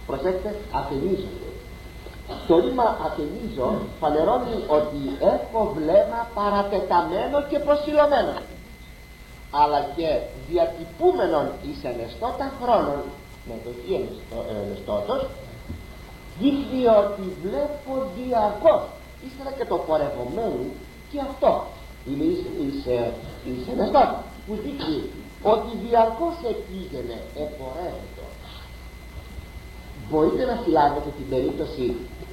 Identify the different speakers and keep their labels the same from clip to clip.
Speaker 1: Προσέξτε, αθενίζονται. Το ρήμα αθενίζω φανερώνει ότι έχω βλέμμα παρατεταμένο και προσιλωμένο, αλλά και διατυπούμενον εις ενεστώτα χρόνων με το τι ενεστώτος, δείχνει ότι βλέπω διαρκώς. Ύστερα και το πορευωμένο και αυτό είναι εις ενεστώτα, που δείχνει ότι διαρκώς επήγαινε, επορεύεται. Μπορείτε να συλλάβετε την περίπτωση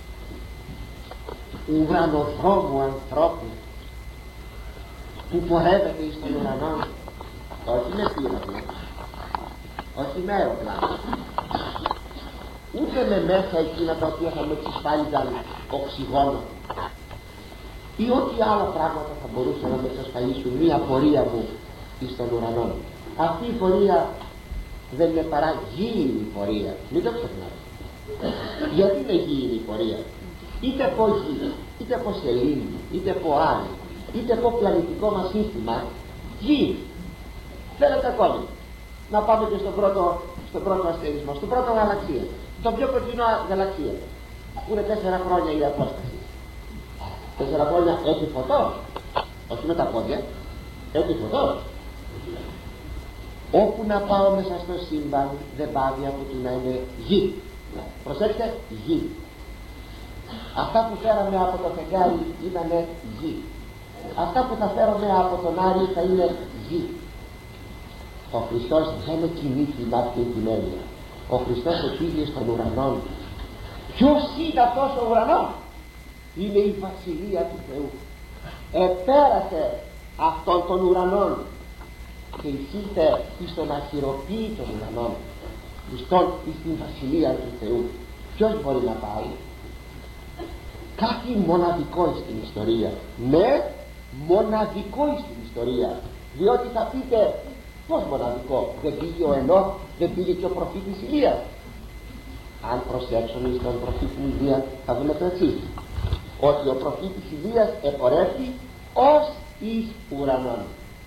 Speaker 1: ουρανοδρόμου ανθρώπου που πορεύεται εις τον ουρανό, όχι με πύραυλο, όχι με αεροπλάνο, ούτε με μέσα εκείνα τα οποία θα με εξασφάλιζαν οξυγόνο ή ό,τι άλλα πράγματα θα μπορούσαν να με εξασφαλίσουν μία πορεία μου εις τον ουρανό. Αυτή η πορεία δεν είναι παρά γήινη πορεία, μην το ξεχνάτε. Γιατί είναι γήινη πορεία? Είτε από γη, είτε από σελήνη, είτε από άλλη, είτε από πλανητικό μας σύστημα, γη. Θέλετε ακόμη να πάμε και στον πρώτο αστερισμό, στην πρώτη γαλαξία, το πιο κοντινό γαλαξία, που είναι 4 χρόνια η απόσταση. 4 χρόνια έτσι φωτός, όχι με τα πόδια, έτσι φωτός. Όπου να πάω μέσα στο σύμπαν δεν πάβει από το να είναι γη. Προσέξτε, γη. Αυτά που φέραμε από το φεγγάρι ήταν γη. Αυτά που θα φέρουμε από τον Άρη θα είναι γη. Ο Χριστός δεν κινήθηκε με αυτή την έννοια. Ο Χριστός επήγε στον ουρανό. Ποιος είναι αυτός ο ουρανός? Είναι η βασιλεία του Θεού. Επέρασε αυτόν τον ουρανό και εισήλθε εις τον αχυροποίητον ουρανό, στην βασιλεία του Θεού. Ποιος μπορεί να πάει? Κάτι μοναδικό στην ιστορία. Ναι, μοναδικό στην ιστορία. Διότι θα πείτε, πώς μοναδικό? Δεν πήγε ο Ενώχ, δεν πήγε και ο προφήτης Ηλίας? Αν προσέξουμε στον προφήτη Ηλία θα δούμε το εξής, ότι ο προφήτης Ηλίας επορεύθη ως εις ουρανόν.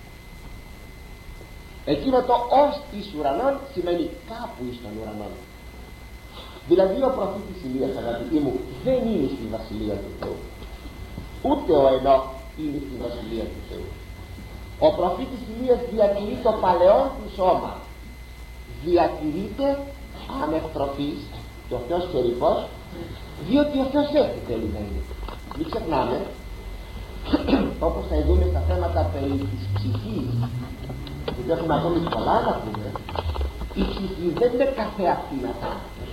Speaker 1: Εκείνο το ως εις ουρανόν σημαίνει κάπου εις τον ουρανόν. Δηλαδή ο προφήτης Ηλίας, αγαπητοί μου, δεν είναι στη βασιλεία του Θεού, ούτε ο Ενώχ είναι στη βασιλεία του Θεού. Ο προφήτης Ηλίας διατηρεί το παλαιόν του σώμα, διατηρείται ανεκτροφής και ο Θεός καιρικός, διότι ο Θεός έτσι θέλει να είναι. Μην ξεχνάμε, όπως θα δούμε στα θέματα περί της ψυχής, που έχουμε ακόμη πολλά να πούμε, η ψυχή δεν είναι καθεαυτήν αθάνατος.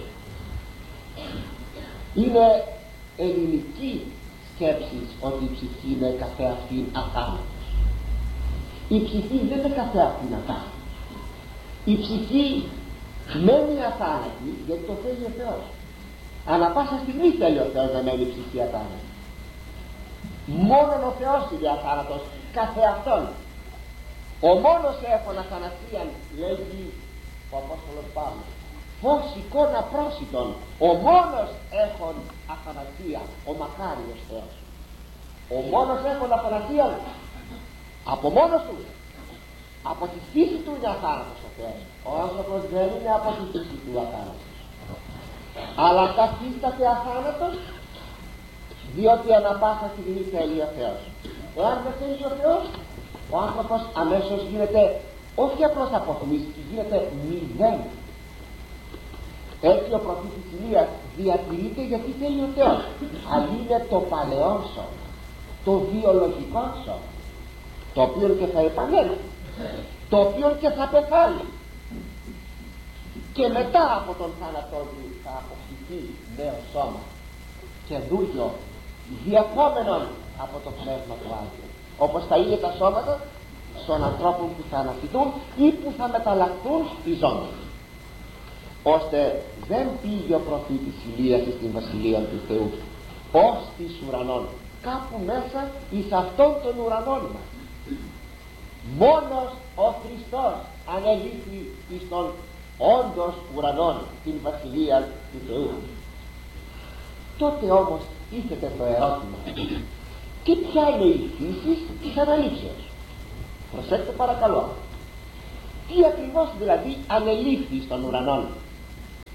Speaker 1: Είναι ελληνική σκέψη ότι η ψυχή είναι καθεαυτήν αθάνατος. Η ψυχή δεν είναι καθεαυτήν αθάνατος. Η ψυχή μένει αθάνατη γιατί το θέλει ο Θεός. Ανά πάσα στιγμή θέλει ο Θεός να μένει η ψυχή αθάνατη. Μόνον ο Θεός είναι αθάνατος καθεαυτόν. Ο μόνος έχων αθανασίαν, λέγει ο Απόστολος Παύλος, φως εικόνα πρόσιτον. Ο μόνος έχων αθανασία, ο μακάριος Θεός. Ο μόνος έχων αθανασία από μόνος του, από τη φύση του είναι αθάνατος ο Θεός. Ο άνθρωπος δεν είναι από τη φύση του αθάνατος, αλλά καθίσταται αθάνατος διότι ανα πάσα στιγμή θέλει ο Θεός. Εάν δεν θέλει ο Θεός, ο άνθρωπος αμέσως γίνεται όχι απλώς αποφημίστηκε, γίνεται μηδέν. Έτσι ο προφήτης Ηλίας διατηρείται γιατί θέλει ο Θεός, αλλά είναι το παλαιόν σώμα, το βιολογικό σώμα, το οποίο και θα επανέλθει, το οποίο και θα πεθάνει και μετά από τον θάνατό του θα αποκτηθεί νέο σώμα, καινούριο, διακόμενον από το Πνεύμα του Άγιου, όπως θα είναι τα σώματα των ανθρώπων που θα αναφηθούν ή που θα μεταλλαχθούν οι ζώντες. Ώστε δεν πήγε ο προφήτης Ηλίας στην βασιλεία του Θεού ως της ουρανών, κάπου μέσα εις αυτόν τον ουρανόν μας. Μόνος ο Χριστός ανελήφθη εις τον όντως ουρανών, την βασιλεία του Θεού. Τότε όμως ήρθε το ερώτημα, και ποια είναι η φύση της αναλήψεως? Προσέξτε παρακαλώ, τι ακριβώς δηλαδή ανελήφθη στον ουρανόν?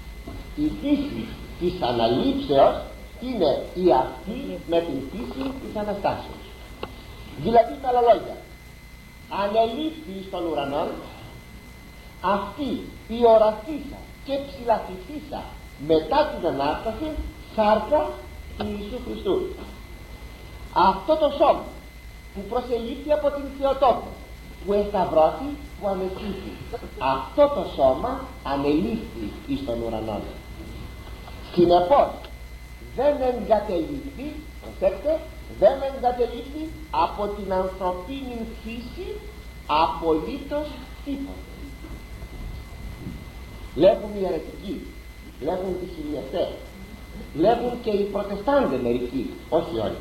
Speaker 1: η φύση της αναλήψεως είναι η αυτή με την φύση της Αναστάσεως. Δηλαδή με άλλα λόγια, ανελήφθη στον ουρανό αυτή η ορατήσα και ψηλαφηθήσα μετά την Ανάσταση σάρκα του Ιησού Χριστού. Αυτό το σώμα που προσελήφθη από την Θεοτόκο, που εσταυρώθη, που ανεσύθη, αυτό το σώμα ανελήφθη εις τον ουρανό. Συνεπώς δεν εγκατελείφθη, προσέξτε, δεν εγκατελείφθη από την ανθρωπίνη φύση απολύτως τίποτα. Λέγουν οι αιρετικοί, λέγουν οι χιλιαστές, λέγουν και οι προτεστάντες μερικοί, όχι όλοι,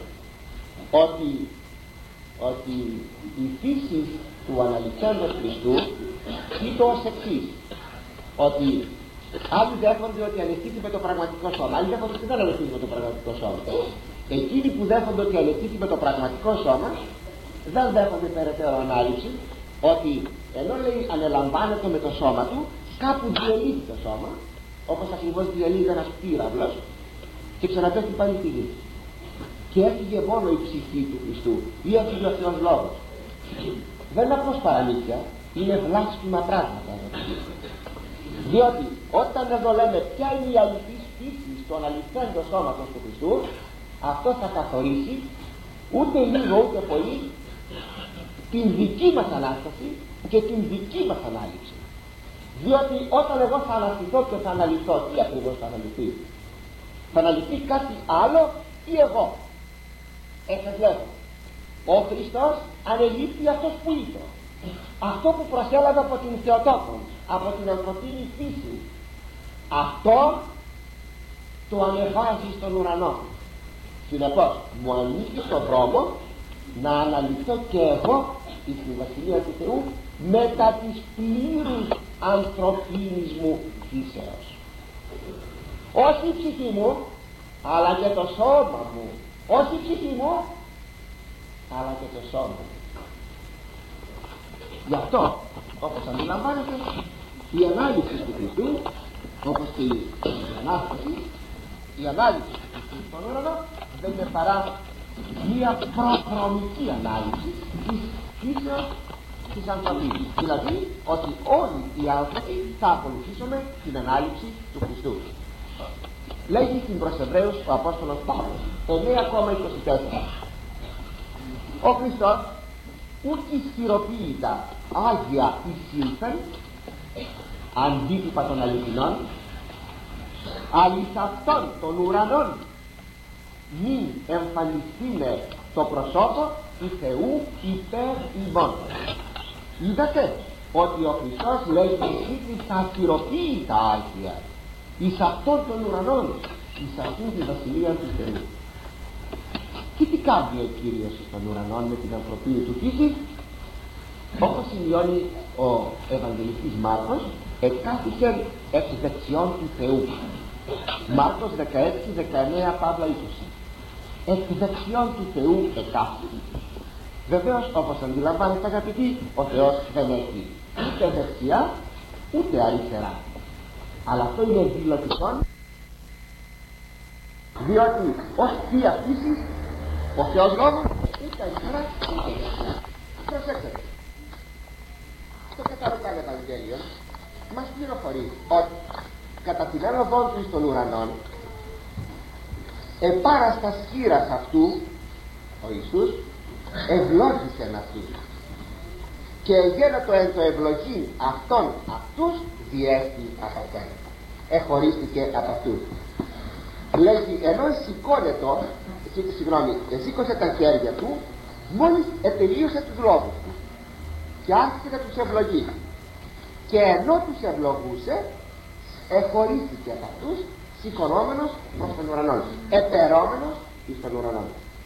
Speaker 1: ότι η φύση του αναληφθέντος Χριστού είναι ως εξής, ότι άλλοι δέχονται ότι ανεστήθη με το πραγματικό σώμα, άλλοι δέχονται ότι δεν ανεστήθη με το πραγματικό σώμα. Εκείνοι που δέχονται ότι ανεστήθη με το πραγματικό σώμα δεν δέχονται περαιτέρω ανάλυση, ότι ενώ λέει ανελαμβάνεται με το σώμα του, κάπου διελύθη το σώμα, όπως ακριβώς διελύεται ένας πύραυλος και ξαναπέφτει πάλι στη γη. Και έφυγε μόνο η ψυχή του Χριστού, ή έφυγε ο Θεός Λόγος. Δεν είναι απλώς παραλήθεια, είναι βλάσφημα πράγματα. Διότι όταν εδώ λέμε ποια είναι η αληθής φύση στον αληθέντο σώματος του Χριστού, αυτό θα καθορίσει ούτε λίγο ούτε πολύ την δική μας Ανάσταση και την δική μας ανάληψη. Διότι όταν εγώ θα αναστηθώ και θα αναλυθώ, τι ακριβώς θα αναλυθεί? Θα αναλυθεί κάτι άλλο ή εγώ? Σας λέγω, ο Χριστός ανελήφθη αυτός που είπε, αυτό που προσέλαβε από την Θεοτόκο, από την ανθρωπίνη φύση, αυτό το ανεβάζει στον ουρανό. Συνεπώς μου ανοίγει τον δρόμο να αναλυθώ και εγώ στη Βασιλεία του Θεού μετά της πλήρους ανθρωπίνης μου φύσεως. Όχι η ψυχή μου, αλλά και το σώμα μου. Όχι η ψυχή μου, αλλά και το σώμα μου. Γι' αυτό, όπως αντιλαμβάνετε, η ανάλυση του Χριστού, όπως και η Ανάσταση, η ανάλυση του Χριστού στον ουρανό δεν είναι παρά μία προδρομική ανάλυση της φύσεως της ανθρωπίνης. Δηλαδή ότι όλοι οι άνθρωποι θα ακολουθήσουμε την ανάλυση του Χριστού. Λέγει στην προς Εβραίους ο Απόστολος Παύλος 9,24, ο Χριστός ουκ ισχυροποίητα άγια εισήλθεν αντίτυπα των αληθινών, αλλά εις αυτόν των ουρανών μην εμφανιστήνε το προσώπο του Θεού υπέρ ημών. Είδατε ότι ο Χριστός λέει εις τα ισχυροποίητα άγια εις αυτόν των ουρανών, εις αυτήν τη βασιλεία του Θεού. Και τι κάνει ο Κύριος των ουρανών με την ανθρωπίνη του φύση? Όπως σημειώνει ο Ευαγγελιστής Μάρκος, εκάθισε εξ δεξιών του Θεού. Μάρκος 16-19 Παύλα 20. Εξ δεξιών του Θεού εκάθισε. Βεβαίως, όπως αντιλαμβάνεστε αγαπητοί, ο Θεός δεν έχει ούτε δεξιά ούτε αριστερά. Αλλά αυτό είναι δηλωτικό, διότι ως θεία φύση ο Θεός Λόγος ούτε αριστερά ούτε δεξιά. Προσέξτε, το Καθαροκάν Ευαγγέλιο μας πληροφορεί ότι κατά την άνοδό του στον ουρανόν επάραστας χείρας αυτού ο Ιησούς ευλόγησε αυτούς και γένετο εν το ευλογήν αυτούς διέστη από αυτόν, εχωρίστηκε από αυτούς. Λέγει ενώ σήκωσε τα χέρια του μόλις ετελείωσε τους λόγους του και άρχισε να τους ευλογεί, και ενώ τους ευλογούσε εχωρίστηκε από αυτούς, σηκωνόμενος προς τον ουρανό, επερόμενος εις τον ουρανό.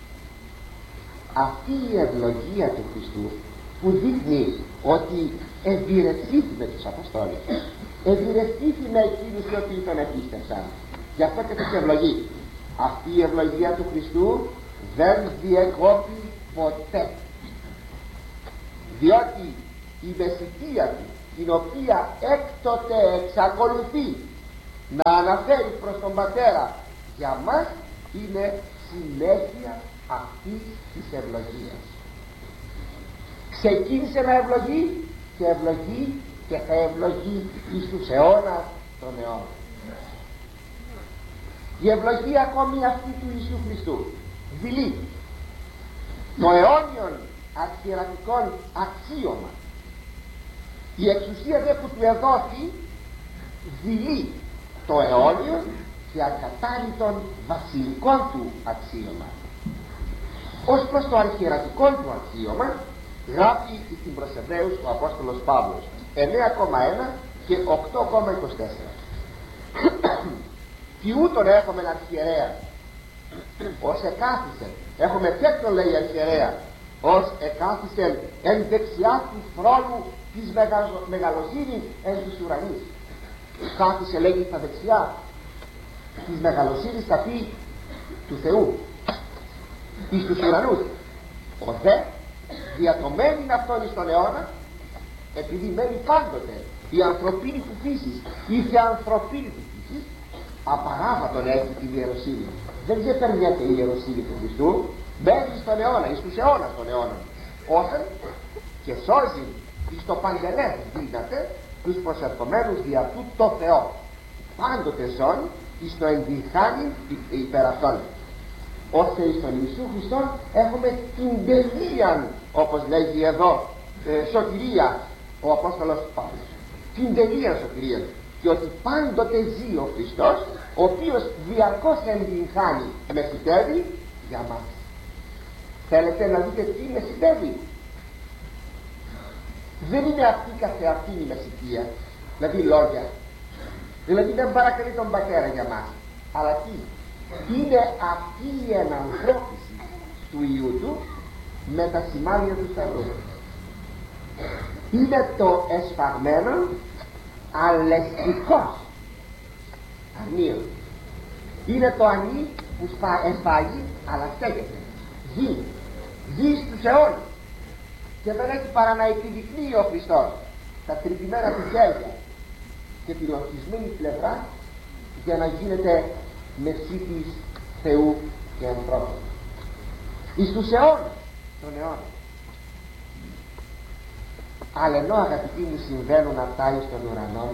Speaker 1: Αυτή η ευλογία του Χριστού που δείχνει ότι ευηρετήθη με τους Αποστόλους, ευηρετήθη με εκείνους οι οποίοι τον επίστευσαν, γι' αυτό και τους ευλογεί. Αυτή η ευλογία του Χριστού δεν διεκόπη ποτέ, διότι η μεσητεία του, την οποία έκτοτε εξακολουθεί να αναφέρει προς τον Πατέρα για μας είναι συνέχεια αυτής της ευλογίας. Ξεκίνησε να ευλογεί και ευλογεί και θα ευλογεί εις τους αιώνας των αιώνων. Η ευλογία ακόμη αυτή του Ιησού Χριστού δηλεί το αιώνιον αρχιερατικών αξίωμα. Η εξουσία δε που του εδόθη δηλεί το αιώνιον και ακατάρρητον βασιλικών του αξίωμα. Ως προς το αρχιερατικό του αξίωμα γράφει στην προς Εβραίους ο Απόστολος Παύλος 9,1 και 8,24. Τι ούτων έχουμε αρχιερέα ως εκάθισεν, έχουμε τέτοιον λέει αρχιερέα, ως εκάθισεν εν δεξιά του θρόνου της μεγαλοσύνης εν της ουρανής. Κάθισε λέγει στα δεξιά της μεγαλοσύνης στα πει του Θεού εις τους ουρανούς. Ο δε διατομένην αυτόν εις τον αιώνα, επειδή μένει πάντοτε η ανθρωπίνη του φύσης ή η ανθρωπίνη του φύσης, απαράβατον έχει την ιεροσύνη. Δεν ξεπερνιέται η ιεροσύνη του Χριστού, μένει στον αιώνα, εις τους αιώνας των αιώνων, όταν και σώζει εις το παντελές δύναται τους προσερχομένους δια του το Θεό, πάντοτε ζών εις το ενδιχάνει υπέρ αυτών. Ώστε εις τον Ιησού Χριστό έχουμε την τελεία, όπως λέγει εδώ, σωτηρία ο Απόστολος Παύλος, την τελεία σωτηρία, και ότι πάντοτε ζει ο Χριστός, ο οποίος διαρκώς ενδιχάνει μεσητεύει για μας. Θέλετε να δείτε τι μεσητεύει? Δεν είναι αυτή καθεαυτή η μεσητεία, δηλαδή λόγια, δηλαδή δεν παρακαλεί τον Πατέρα για μας, αλλά τι? Είναι αυτή η ενανθρώπιση του Υιού του με τα σημάδια του Σταυρού. Είναι το εσφαγμένο αλεκτικός αρνείο. Είναι το ανή που εσφάγει αλλά στέκεται, ζει στους αιώνες και δεν έχει παρά να επιδεικνύει ο Χριστός τα τρυπημένα του χέρια και την ορκισμένη πλευρά για να γίνεται μεσίτης Θεού και ανθρώπου εις τους αιώνες των αιώνων. Αλλά ενώ αγαπητοί μου συμβαίνουν αυτά εις των ουρανών,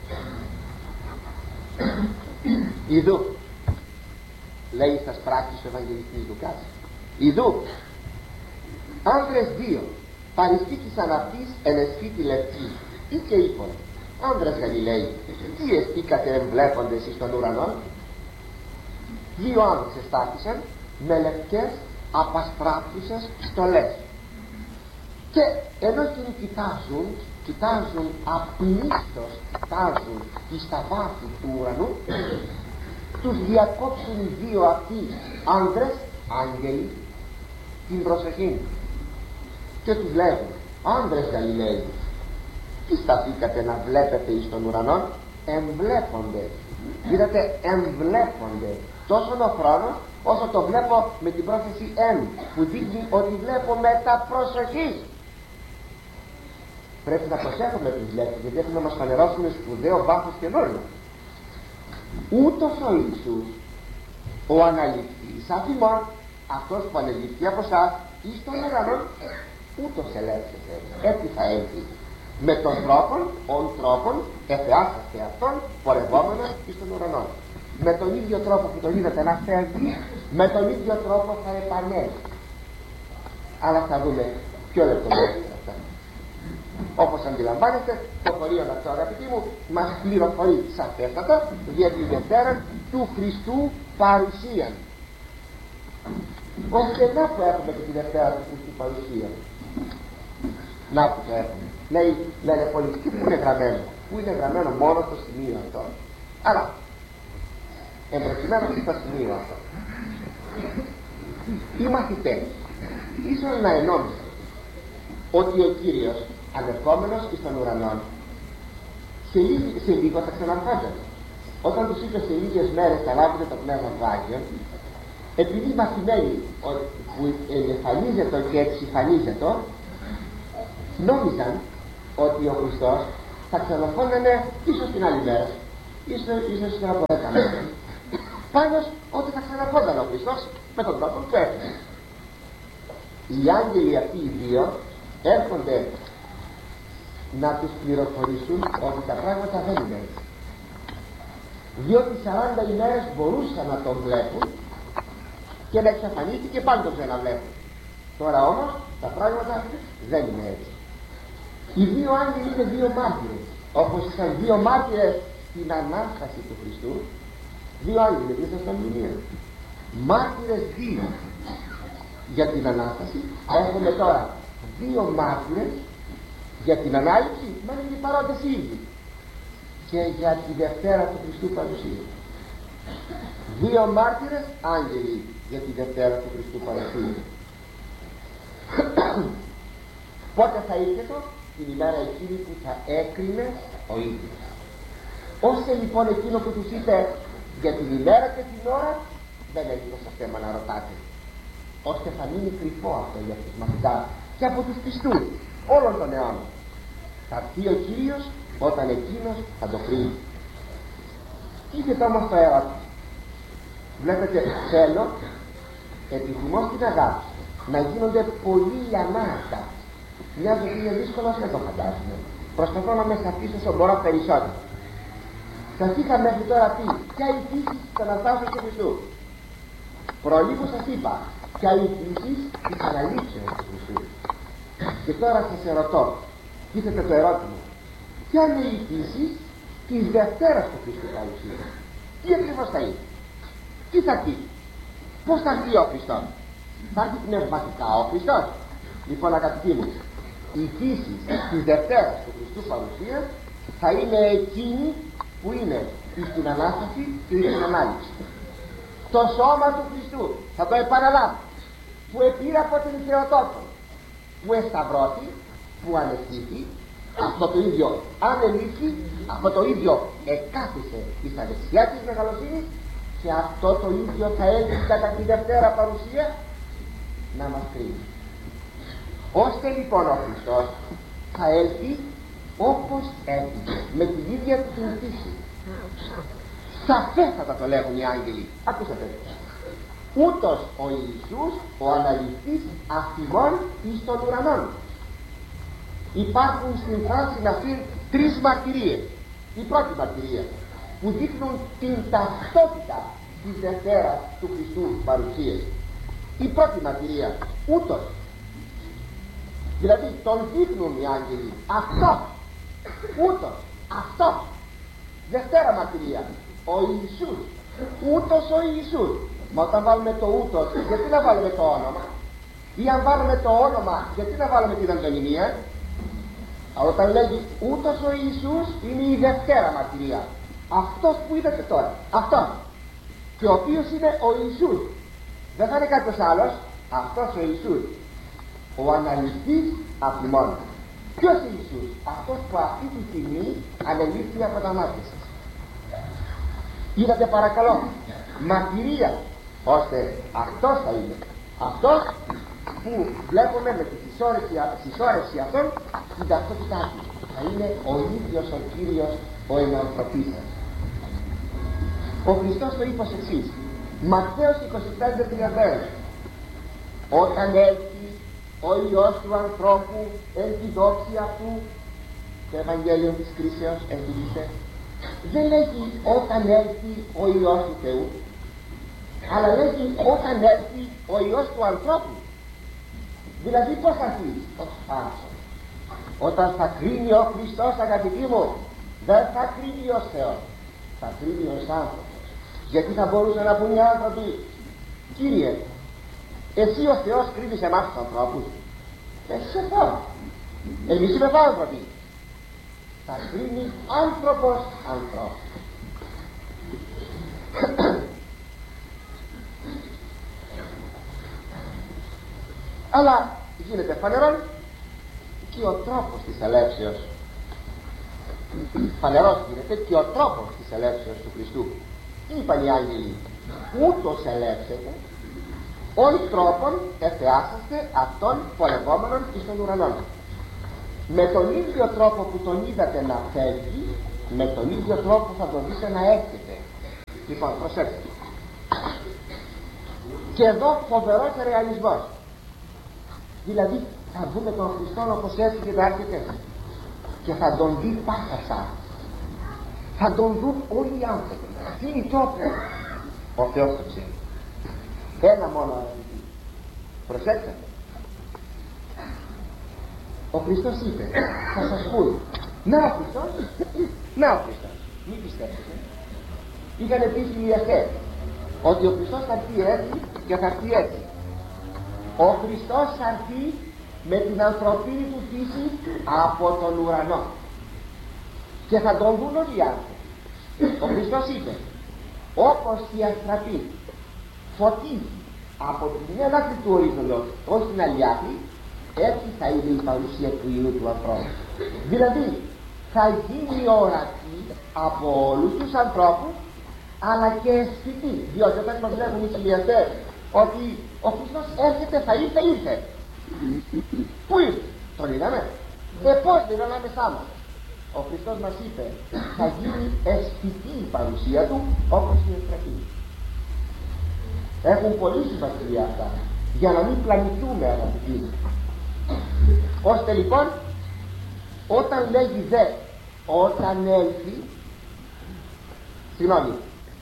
Speaker 1: ιδού λέει στα πράξεις του Ευαγγελιστής Λουκάς, ιδού άνδρες δύο παριστήκησαν αυτής εν εσφύτη λευκή ή και είπον, άνδρες Γαλιλαίοι, τι εστίκατε εμβλέποντες εις των ουρανών? Δύο άνδρες εστάθησαν με λευκές απαστράφουσες στολές και ενώ εκείνοι κοιτάζουν απλήστως, κοιτάζουν εις τα βάθη του ουρανού, τους διακόψουν οι δύο αυτοί άνδρες, άγγελοι, την προσοχή και τους λέγουν, άνδρες Γαλιλαίοι, τι σταθήκατε να βλέπετε εις των ουρανών? Εμβλέπονται, είδατε, εμβλέπονται τόσο ο χρόνος όσο το βλέπω με την πρόθεση εν, που δείχνει ότι βλέπω με τα προσοχής. Πρέπει να προσέχουμε τις λέξεις, γιατί έχουμε να μας φανερώσουν σπουδαίο βάθος καινούριο. Ούτως ο Ιησούς, ο αναληφθής αφημών, αυτός που ανελήφθη από εσάς εις των ουρανών, ούτως ελέγχεται, έτσι θα έλθει. Με τον τρόπον εφεάσαστε αυτόν πορευόμενος εις των ουρανών. Με τον ίδιο τρόπο που τον είδατε να φεύγει, με τον ίδιο τρόπο θα επανέλθει. Αλλά θα δούμε πιο λεπτομέρεια αυτά. Όπως αντιλαμβάνεστε, το χωρίον αυτό, αγαπητοί μου, μας πληροφορεί σαφέστατα για τη Δευτέρα του Χριστού παρουσίαν. Ώστε να που έχουμε και τη Δευτέρα του Χριστού παρουσίαν. Να που το έχουμε. Λένε πολιτικοί, που είναι γραμμένο? Που είναι γραμμένο μόνο στο σημείο αυτό. Αλλά εμπροκειμένου στο σημείο αυτό, οι μαθητές ίσως να ενόμισαν ότι ο Κύριος ανερχόμενος εις των ουρανών σε λίγο θα ξαναρχόταν. Όταν τους είπε σε λίγες μέρες θα λάβετε το Πνεύμα του Άγιον, επειδή οι μαθημένοι που εμφανίζεται και εξυφανίζεται νόμιζαν ότι ο Χριστός θα ξαναρχόταν ίσως την άλλη μέρα, ίσως και από 10 μέτρα. Πάνω ότι θα ξαναρχόταν ο Χριστός με τον τρόπο που έφυγε. Οι άγγελοι αυτοί οι δύο έρχονται να τους πληροφορήσουν ότι τα πράγματα δεν είναι έτσι. Διότι 40 ημέρες μπορούσαν να τον βλέπουν και να εξαφανίστηκε και πάλι τον ξαναβλέπουν. Τώρα όμως τα πράγματα δεν είναι έτσι. Οι δύο άγγελοι είναι δύο μάρτυρες, όπως ήταν δύο μάρτυρες στην Ανάσταση του Χριστού. Δύο άγγελοι μέσα στα μνημεία, μάρτυρες δύο για την Ανάσταση. Έχουμε τώρα δύο μάρτυρες για την Ανάληψη, μα είναι οι παρόντες ήδη, και για τη Δευτέρα του Χριστού παρουσία. Δύο μάρτυρες άγγελοι για τη Δευτέρα του Χριστού παρουσία. Πότε θα ήρθε? Την ημέρα εκείνη που θα έκρινε ο ίδιος. Ώστε λοιπόν εκείνο που τους είπε για την ημέρα και την ώρα δεν έχει τόσο θέμα να ρωτάτε, ώστε θα μείνει κρυφό αυτό για τους μαθητάς και από τους πιστούς όλων των αιώνων. Θα έρθει ο Κύριος όταν εκείνος θα το κρίνει. Είδετε όμως το ερώτημα. Βλέπετε, θέλω, επιθυμώ στην αγάπη να γίνονται πολύ λιανάτα. Μια ζωή είναι δύσκολο, δεν το φαντάζομαι. Προσπαθώ να με σαφίσω όσο μπορώ περισσότερο. Σας είχα μέχρι τώρα πει ποια η φύση της Αναστάσεως του Χριστού. Προλίγου σας είπα ποια η φύση της Αναλήψεως του Χριστού. Και τώρα σας ερωτώ, τίθεται το ερώτημα, ποια είναι η φύση της Δευτέρας του Χριστού παρουσία? Τι ακριβώς θα είναι? Τι θα πει? Πώς θα έρθει ο Χριστός? Θα έρθει πνευματικά ο Χριστός? Λοιπόν, αγαπητοί μου, η φύση της Δευτέρας του Χριστού παρουσία θα είναι εκείνη που είναι στην Ανάσταση και στην Ανάληψη. Το σώμα του Χριστού, θα το επαναλάβω, που επήρε από την Θεοτόκο, που εσταυρώθη, που ανεστήθη, αυτό το ίδιο ανελήφθη, αυτό το ίδιο εκάθισε στα δεξιά της μεγαλοσύνης, και αυτό το ίδιο θα έλθει κατά τη Δευτέρα παρουσία να μας κρίνει. Ώστε λοιπόν ο Χριστός θα έλθει όπως έφυγε, με την ίδια του την φύση. Σαφέστατα το λέγουν οι άγγελοι. Ακούσατε. Ούτως ο Ιησούς, ο αναληφθής αυτιμών εις των ουρανών. Υπάρχουν στην φράση αυτή τρεις μαρτυρίες. Η πρώτη μαρτυρία που δείχνουν την ταυτότητα της Δευτέρας του Χριστού παρουσίας. Η πρώτη μαρτυρία, ούτως. Δηλαδή τον δείχνουν οι άγγελοι. Αυτό, ούτως, αυτό. Δευτέρα μαρτυρία, ο Ιησούς, ούτως ο Ιησούς. Μα όταν βάλουμε το ούτως, γιατί να βάλουμε το όνομα? Ή αν βάλουμε το όνομα, γιατί να βάλουμε την αντωνυμία? Όταν λέγει ούτως ο Ιησούς, είναι η Δευτέρα μαρτυρία. Αυτός που είδατε τώρα, αυτός, και ο οποίος είναι ο Ιησούς, δεν θα είναι κάποιος άλλος, αυτός ο Ιησούς, ο αναληφθής αυτιμών. Ποιος Ιησούς? Αυτός που αυτή τη στιγμή ανελήφθη από τα μάτια σας. Είδατε παρακαλώ, μαρτυρία, ώστε αυτός θα είναι, αυτός που βλέπουμε με τη συσσόρευση αυτών την ταυτότητά του, θα είναι ο ίδιος ο Κύριος, ο ενανθρωπής σας. Ο Χριστός το είπε ως εξής, Ματθαίος 25:31, όταν έλθει ο Υιός του ανθρώπου εν τη δόξη αυτού, το Ευαγγέλιο της κρίσεως εντύπωσε, δεν λέγει όταν έλθει ο Υιός του Θεού, αλλά λέγει όταν έλθει ο Υιός του ανθρώπου. Δηλαδή πώς θα έρθει? Όταν θα κρίνει ο Χριστός, αγαπητοί μου, δεν θα κρίνει ως Θεός, θα κρίνει ως άνθρωπος. Γιατί θα μπορούσαν να πούν οι άνθρωποι, Κύριε, εσύ ο Θεός κρίνεις εμάς τους ανθρώπους? Εσύ είσαι Θεός, εμείς είμαστε άνθρωποι. Θα κρίνει άνθρωπος ανθρώπου. Αλλά γίνεται φανερόν και ο τρόπος της ελεύσεως. Φανερός γίνεται και ο τρόπος της ελεύσεως του Χριστού. Τι είπαν οι άγγελοι? Ούτως ελεύσετε, όλοι τρόπον εφεάσαστε αυτών πολεμόμενων εις των ουρανών. Με τον ίδιο τρόπο που τον είδατε να φεύγει, με τον ίδιο τρόπο θα τον δείτε να έρχεται. Λοιπόν, προσέξτε. Και εδώ φοβερός ρεαλισμός. Δηλαδή θα δούμε τον Χριστό όπως έφυγε να έρχεται και θα τον δει πάθασα. Θα τον δουν όλοι οι άνθρωποι. Τι είναι τότε? Ο Θεός το ξέρει. Ένα μόνο αγαπητοί. Προσέξτε. Ο Χριστός είπε, θα σας πούν, να ο Χριστός, να ο Χριστός. Μην πιστεύετε. Είχαν επίσημοι οι αρχαίοι ότι ο Χριστός θα έρθει έτσι και θα έρθει έτσι. Ο Χριστός θα έρθει με την ανθρωπίνη του φύση από τον ουρανό και θα τον δουν όλοι οι άνθρωποι. Ο Χριστός είπε, όπως η αστραπή φωτίζει από τη μια άκρη του ορίζοντος ως την άλλη άκρη, έτσι θα είναι η παρουσία του Υιού του ανθρώπου. Δηλαδή θα γίνει ορατή από όλους τους ανθρώπους, αλλά και αισθητή, διότι όταν μας λέγουν οι χιλιαστές ότι ο Χριστός έρχεται, θα ήρθε. Πού ήρθε? Τον είδαμε? Πώς δεν είναι ανάμεσά μας? Ο Χριστός μας είπε, θα γίνει αισθητή η παρουσία του όπως η αστραπή. Έχουν πολύ σημασία αυτά, για να μην πλανηθούμε αγαπητοί. Ώστε λοιπόν, όταν λέγει δε, όταν έλθει, συγγνώμη,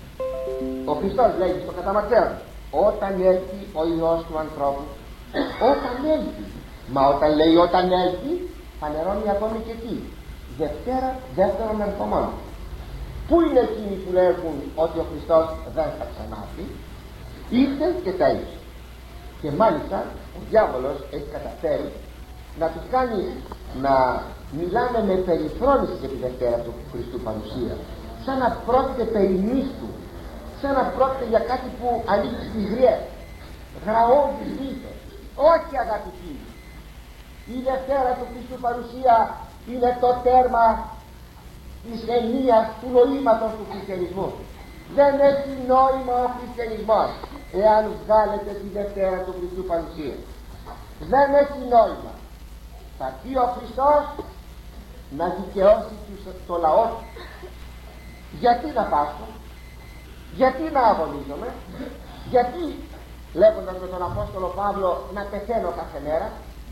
Speaker 1: ο Χριστός λέγει στο καταμαρτέον, όταν έλθει ο Υιός του ανθρώπου, όταν έλθει. Μα όταν λέει όταν έλθει, φανερώνει ακόμη και τι? Δεύτερον ερχομόν. Πού είναι εκείνοι που λέγουν ότι ο Χριστός δεν θα ξανάρθει? Ήρθε και τα ήρθε. Και μάλιστα ο διάβολος έχει καταφέρει να τους κάνει να μιλάνε με περιφρόνηση για τη Δευτέρα του Χριστού παρουσία, σαν να πρόκειται περί μύθου, σαν να πρόκειται για κάτι που ανήκει στις γριές, γραώδης μύθος. Όχι αγαπητοί, η Δευτέρα του Χριστού παρουσία είναι το τέρμα της ενίας του νοήματος του χριστιανισμού. Δεν έχει νόημα ο χριστιανισμός εάν βγάλετε τη Δευτέρα του Χριστού παρουσία. Δεν έχει νόημα. Θα πει ο Χριστός να δικαιώσει το λαό του. Γιατί να πάσχω? Γιατί να αγωνίζομαι? Γιατί, λέγοντας με τον Απόστολο Παύλο, να πεθαίνω κάθε μέρα?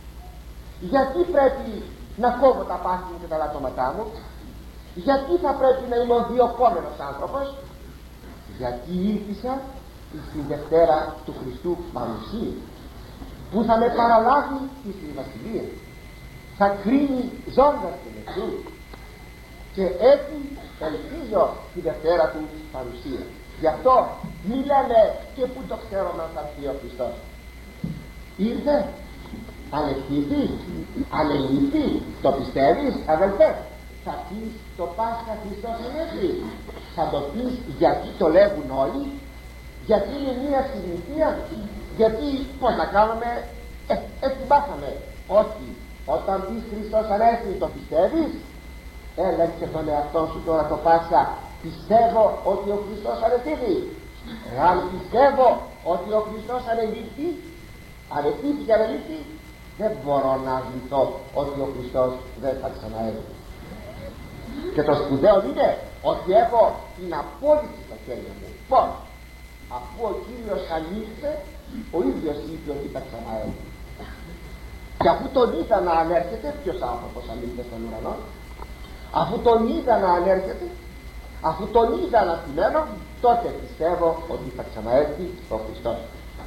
Speaker 1: Γιατί πρέπει να κόβω τα πάθη μου και τα λατώματά μου? Γιατί θα πρέπει να είμαι ο διοκόμενος άνθρωπος? Γιατί ήρθησα στη Δευτέρα του Χριστού παρουσία, που θα με παραλάβει στη βασιλεία, θα κρίνει ζώντας και νεκρούς, και έτσι ελπίζω τη Δευτέρα του παρουσία. Γι' αυτό μη λέμε και που το ξέρουμε αν θα έρθει ο Χριστός. Ήρθε, ανεχτήθη, ανελήφθη, το πιστεύεις αδελφέ? Θα πεις το Πάσχα Χριστός ανέφερε? Θα το πεις γιατί το λέγουν όλοι? Γιατί είναι μία συνήθεια? Γιατί πώς να κάνουμε? Έτσι μάθαμε. Όχι. Όταν πεις Χριστός ανέφερε, το πιστεύεις? Έλεξε τον εαυτό σου τώρα το Πάσχα. Πιστεύω ότι ο Χριστός ανεφερε. Αν πιστεύω ότι ο Χριστός ανελήφθη, ανεφύθηκε, ανελήφθη, δεν μπορώ να αρνηθώ ότι ο Χριστός δεν θα ξαναέρθει. Και το σπουδαίο είναι ότι έχω την απόδειξη στα χέρια μου. Πώς? Αφού ο Κύριος ανήλθε, ο ίδιος είπε ότι θα ξαναέρθει. Και αφού τον είδα να ανέρχεται, ποιος άνθρωπος ανήλθε στον ουρανό? Αφού τον είδα να ανέρχεται, αφού τον είδα να θυμαίνω, τότε πιστεύω ότι θα ξαναέρθει ο Χριστός.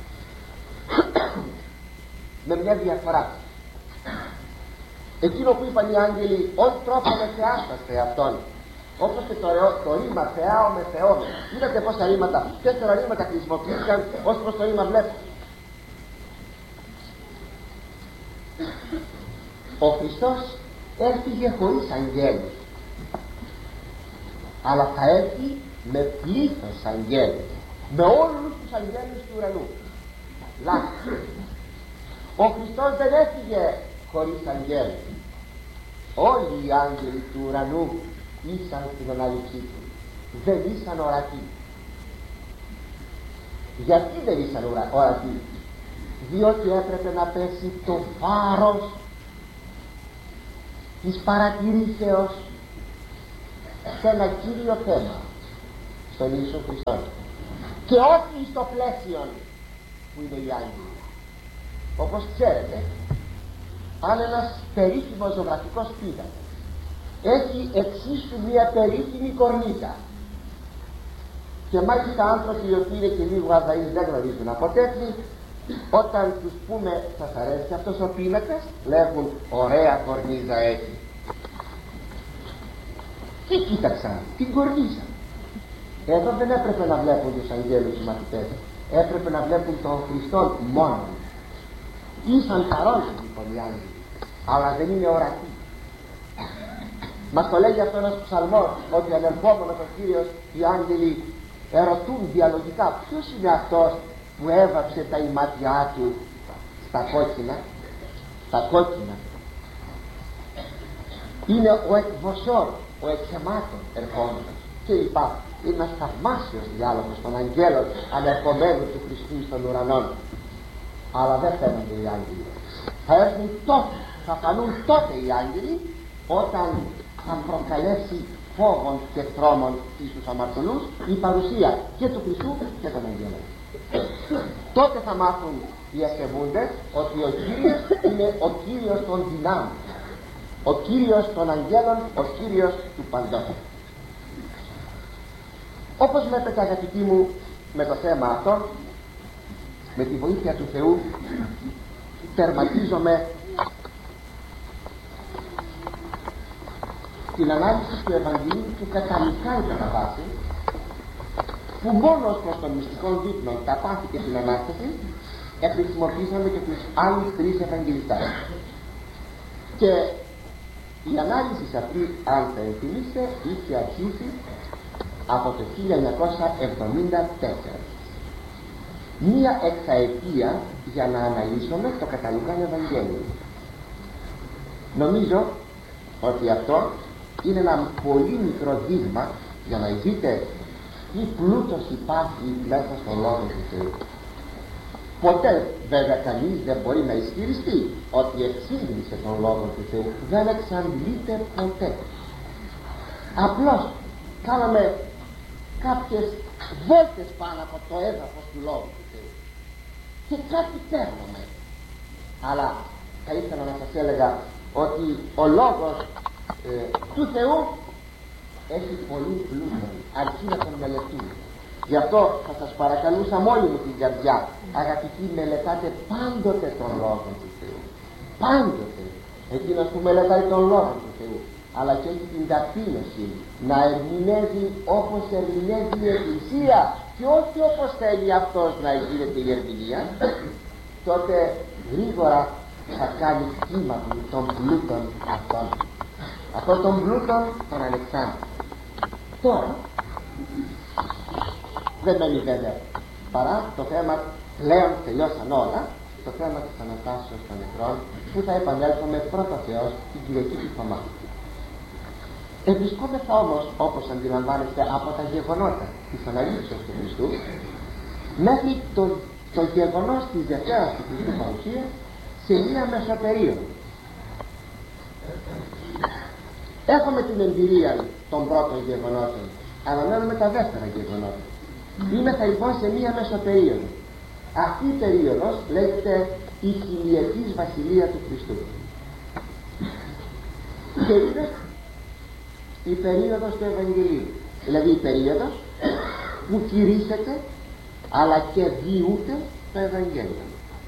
Speaker 1: Με μια διαφορά. Εκείνο που είπαν οι άγγελοι, ό,τι τρόπο με θεάσταστε αυτόν, όπως και το ρήμα θεάω με θεώμε. Είδατε πόσα ρήματα, 4 ρήματα χρησιμοποιήθηκαν ως προς το ρήμα βλέπω. Ο Χριστός έφυγε χωρίς αγγέλους, αλλά θα έρθει με πλήθος αγγέλους, με όλους τους αγγέλους του ουρανού. Λάθος. Ο Χριστός δεν έφυγε χωρίς αγγέλους. Όλοι οι άγγελοι του ουρανού ήσαν στην ανάληψή του, δεν ήσαν ορατοί. Γιατί δεν ήσαν ορατοί? Διότι έπρεπε να πέσει το βάρος της παρατηρήσεως σε ένα κύριο θέμα, στον Ιησού Χριστό, και όχι στο πλαίσιο που είναι οι άγγελοι. Όπως ξέρετε, αν ένας περίφημος ζωγραφικός πίνακας έχει εξίσου μια περίφημη κορνίζα, και μάλιστα άνθρωποι οι οποίοι είναι και λίγο αδαείς, δεν γνωρίζουν από τέτοιοι, όταν τους πούμε σας αρέσει αυτός ο πίνακας, λέγουν ωραία κορνίζα έχει. Και κοίταξαν την κορνίζα. Εδώ δεν έπρεπε να βλέπουν τους αγγέλους οι μαθητές, έπρεπε να βλέπουν τον Χριστό μόνο. Ήσαν παρόντες λοιπόν οι άγγελοι, αλλά δεν είναι ορατοί. Μας το λέγει αυτό ένας ψαλμός, ότι ανερχόμενος ο Κύριος οι άγγελοι ερωτούν διαλογικά ποιος είναι αυτός που έβαψε τα ημάτια του στα κόκκινα. Τα κόκκινα είναι ο εκβοσόρ, ο εξαιμάτων ερχόμενος, και υπάρχει. Είναι ένας θαυμάσιος διάλογος των αγγέλων ανερχομένου του Χριστού στον ουρανό. Αλλά δεν φαίνονται οι άγγελοι. Θα έρθουν τότε, θα φανούν τότε οι άγγελοι, όταν θα προκαλέσει φόβων και τρόμων στους αμαρτωλούς η παρουσία και του Χριστού και των αγγέλων. Τότε θα μάθουν οι ασεβούντες ότι ο Κύριος είναι ο Κύριος των δυνάμεων, ο Κύριος των αγγέλων, ο Κύριος του παντός. Όπως βλέπετε, αγαπητοί μου, με το θέμα αυτό, με τη βοήθεια του Θεού, τερματίζομαι την ανάλυση του Ευαγγελίου του κατανικά κατά βάση, που μόνο προς των μυστικών δείπνων, τα πάθη και την Ανάσταση, χρησιμοποίησαμε και τους άλλους τρεις Ευαγγελιστάς. Και η ανάλυση αυτή, αν θα ενθυμίστε, είχε αρχίσει από το 1974. Μία εξαετία για να αναλύσουμε το Καταλουκάν Ευαγγέλιο. Νομίζω ότι αυτό είναι ένα πολύ μικρό δείγμα για να δείτε τι πλούτος υπάρχει μέσα στον Λόγο του Θεού. Ποτέ βέβαια κανείς δεν μπορεί να ισχυριστεί ότι εξήγησε τον Λόγο του Θεού. Δεν εξαντλείται ποτέ. Απλώς κάναμε κάποιες βόλτες πάνω από το έδαφος του Λόγου του Θεού και κάτι παίρνουμε. Αλλά θα ήθελα να σας έλεγα ότι ο Λόγος του Θεού έχει πολύ πλούτο, αρκεί να τον μελετούμε. Γι' αυτό θα σας παρακαλούσα με όλη μου την καρδιά, αγαπητοί, μελετάτε πάντοτε τον Λόγο του Θεού. Πάντοτε. Εκείνος που μελετάει τον Λόγο του Θεού, αλλά και έχει την ταπείνωση να ερμηνεύει όπως ερμηνεύει η Εκκλησία και όχι όπως θέλει αυτός να γίνεται η ερμηνεία, τότε γρήγορα θα κάνει κύμα των πλούτων αυτών. Αυτό των πλούτων των Αλεξάνδρων. Τώρα δεν μένει βέβαια παρά το θέμα, πλέον τελειώσαν όλα, το θέμα της Αναστάσεως των νεκρών, που θα επανέλθουμε πρώτα Θεός την Κυριακή του Θωμά. Βρισκόμεθα όμως, όπως αντιλαμβάνεστε από τα γεγονότα της αναλήψεως του Χριστού, μέχρι το γεγονός της Δευτέρας του Χριστού παρουσίας σε μία μεσοπερίοδο. Έχουμε την εμπειρία των πρώτων γεγονότων, αναμένουμε τα δεύτερα γεγονότα. Είμαστε λοιπόν σε μία μεσοπερίοδο. Αυτή η περίοδος λέγεται η χιλιετής βασιλεία του Χριστού. Και είναι η περίοδος του Ευαγγελίου, δηλαδή η περίοδος που κηρύσσεται αλλά και διούται το Ευαγγέλιο.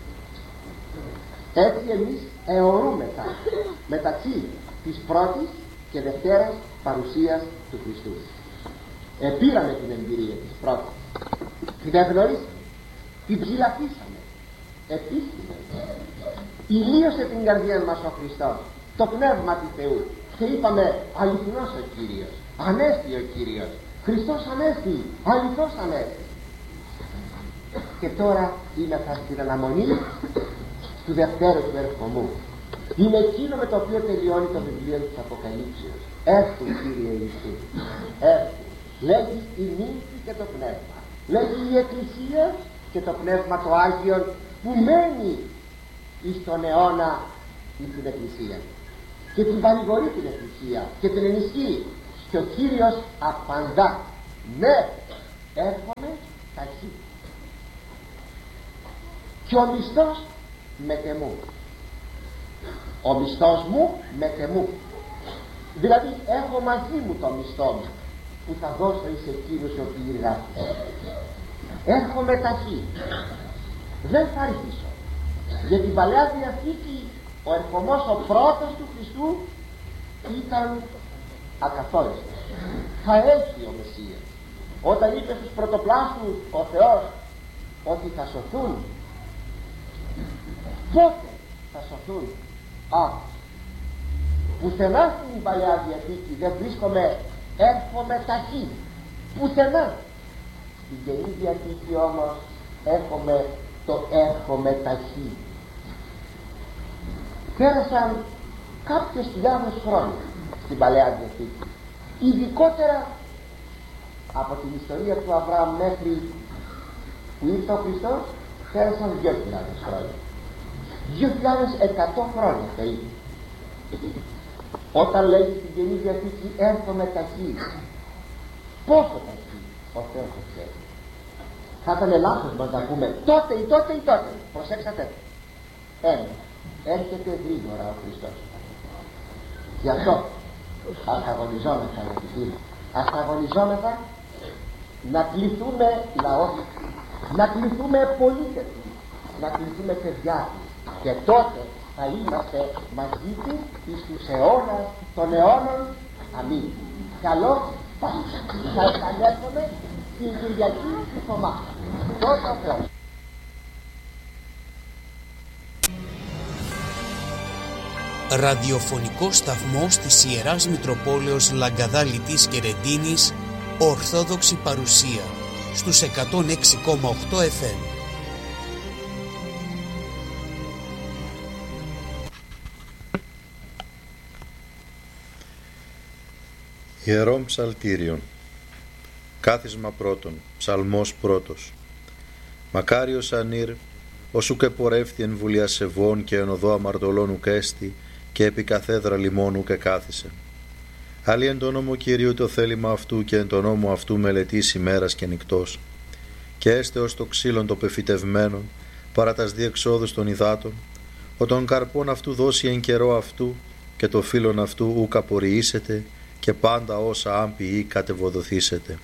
Speaker 1: Έτσι εμείς αιωρούμεθα μεταξύ της πρώτης και δευτέρας παρουσίας του Χριστού. Πήραμε την εμπειρία της πρώτης, την εγνωρίσαμε, την ψηλαφίσαμε, επίσημα ηλίωσε την καρδιά μας ο Χριστός, το Πνεύμα του Θεού, και είπαμε αληθινός ο Κύριος, ανέστη ο Κύριος, Χριστός ανέστη, αληθώς ανέστη. Και τώρα είμαστε στην αναμονή του δευτέρου του ερχομού. Είναι εκείνο με το οποίο τελειώνει το βιβλίο της Αποκαλύψεως. Έρθου Κύριε Ιησού, έρθου. Λέγει η νύμφη και το πνεύμα, λέγει η Εκκλησία και το Πνεύμα το Άγιον που μένει εις τον αιώνα εις την Εκκλησία και την παρηγορεί την Εκκλησία και την ενισχύει. Και ο Κύριος απαντά, ναι, έρχομαι ταχύ. Και ο μισθός με τεμού. Ο μισθός μου με τεμού. Δηλαδή έχω μαζί μου το μισθό μου που θα δώσω εις εκείνους οι οποίοι εργάστηκαν. Έρχομαι ταχύ. Δεν θα αργήσω. Για την Παλαιά Διαθήκη ο ερχομός ο πρώτος του Χριστού ήταν ακαθόριστος. Θα έλθει ο Μεσσίας. Όταν είπε στους πρωτοπλάστους ο Θεός ότι θα σωθούν, πότε θα σωθούν? Πουθενά στην Παλαιά Διαθήκη δεν βρίσκομαι έρχομαι ταχύ. Πουθενά. Στην Καινή Διαθήκη όμως έχουμε το έρχομαι ταχύ. Πέρασαν κάποιες χιλιάδες χρόνια στην Παλαιά Διαθήκη. Ειδικότερα από την ιστορία του Αβραάμ μέχρι που ήρθε ο Χριστός πέρασαν 2.000 χρόνια. 2.100 χρόνια περίπου. Όταν λέγει στην Καινή Διαθήκη έρχομαι ταχύ, πόσο ταχύ ο Θεός το ξέρει. Θα ήταν λάθος μας να πούμε τότε ή τότε ή τότε. Προσέξατε. Έρχεται γρήγορα ο Χριστός. Γι' αυτό ας αγωνιζόμεθα, αγαπητοί, ας αγωνιζόμεθα να κληθούμε λαός, να κληθούμε πολίτες, να κληθούμε παιδιά του. Και τότε θα είμαστε μαζί του εις τους αιώνας των αιώνων. Αμήν. Καλώς θα επανέλθουμε στην Κυριακή του Θωμά. Τότε ο Θεός.
Speaker 2: Ραδιοφωνικό σταθμός της Ιεράς Μητροπόλεως Λαγκαδά Λιτής και Ρεντίνης, Ορθόδοξη παρουσία στους 106,8 FM.
Speaker 3: Ιερών Ψαλτήριων. Κάθισμα πρώτον. Ψαλμός πρώτος. Μακάριος ανήρ, όσου και πορεύτη εν βουλία σεβών και εν οδό αμαρτωλών ουκ έστη, και επί καθέδρα λιμών ουκ εκάθισε. Άλλοι εν το νόμο Κυρίου το θέλημα αυτού και εν το νόμο αυτού μελετήσει ημέρας και νυκτός. Και έστε ως το ξύλον το πεφυτευμένον, παρά τας διεξόδους των υδάτων, ο των καρπών αυτού δώσει εν καιρό αυτού, και το φύλλον αυτού ουκ απορριήσεται, και πάντα όσα άμπιοι κατεβοδοθήσετε.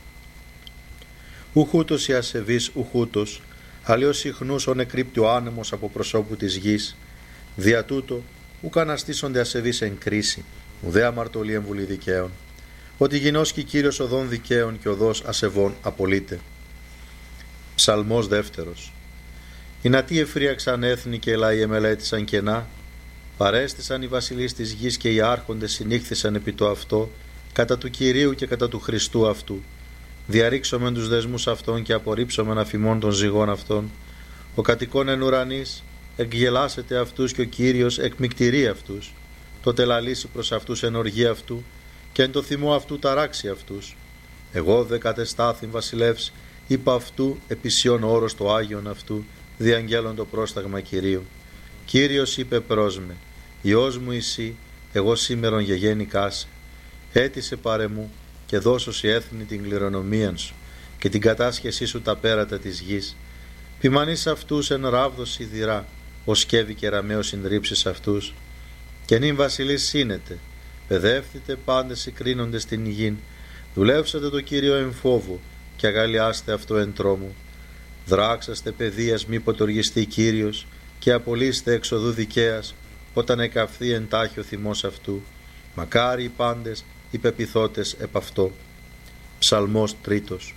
Speaker 3: Ουχούτος η ασεβής ουχούτος, αλλιώς συχνούς ο νεκρύπτει ο άνεμος από προσώπου της γης, δια τούτο ουκ αναστήσονται ασεβείς εν κρίση, ουδέ αμαρτωλή εν βουλή δικαίων, ότι γινώσκει Κύριος οδών δικαίων και οδός ασεβών απολύται. Ψαλμός δεύτερος. Οι νατοί εφρίαξαν έθνη και λαοί εμελέτησαν κενά, παρέστησαν οι βασιλείς της γης και οι άρχοντες συνήχθησαν επί το αυτό, κατά του Κυρίου και κατά του Χριστού αυτού. Διαρρήξομεν τους δεσμούς αυτών και απορρίψομεν αφημών των ζυγών αυτών. Ο κατοικών εν ουρανής εκγελάσεται αυτούς και ο Κύριος εκμυκτηρεί αυτούς. Τότε λαλήσει προς αυτούς εν οργή αυτού και εν το θυμό αυτού ταράξει αυτούς. Εγώ δε κατεστάθην βασιλεύς, είπα αυτού επισιών όρος το Άγιον αυτού, διαγγέλων το πρόσταγμα Κυρίου. Κύριος είπε προς με, Υιός μου εσύ, εγώ σήμερον γεγέννηκάσαι. Έτησε παρεμού και δώσωσι έθνη την κληρονομίαν σου και την κατάσχεσή σου τα πέρατα της γης. Ποιμανείς αυτούς εν ράβδος σιδηρά, ως σκεύη και ραμαίο συντρίψεις αυτούς. Και νυν βασιλείς σύνετε, παιδεύθητε πάντες συγκρίνοντες την γην, δουλεύσατε το Κύριο εν φόβο και αγαλιάστε αυτό εν τρόμο. Δράξαστε παιδείας μη ποτοργιστεί Κύριος και απολύστε εξοδού δικαίας όταν εκαυθεί εντάχει ο θυμός αυτού. Μακάρι οι πάντες οι πεποιθώτες επ' αυτό. Ψαλμός τρίτος.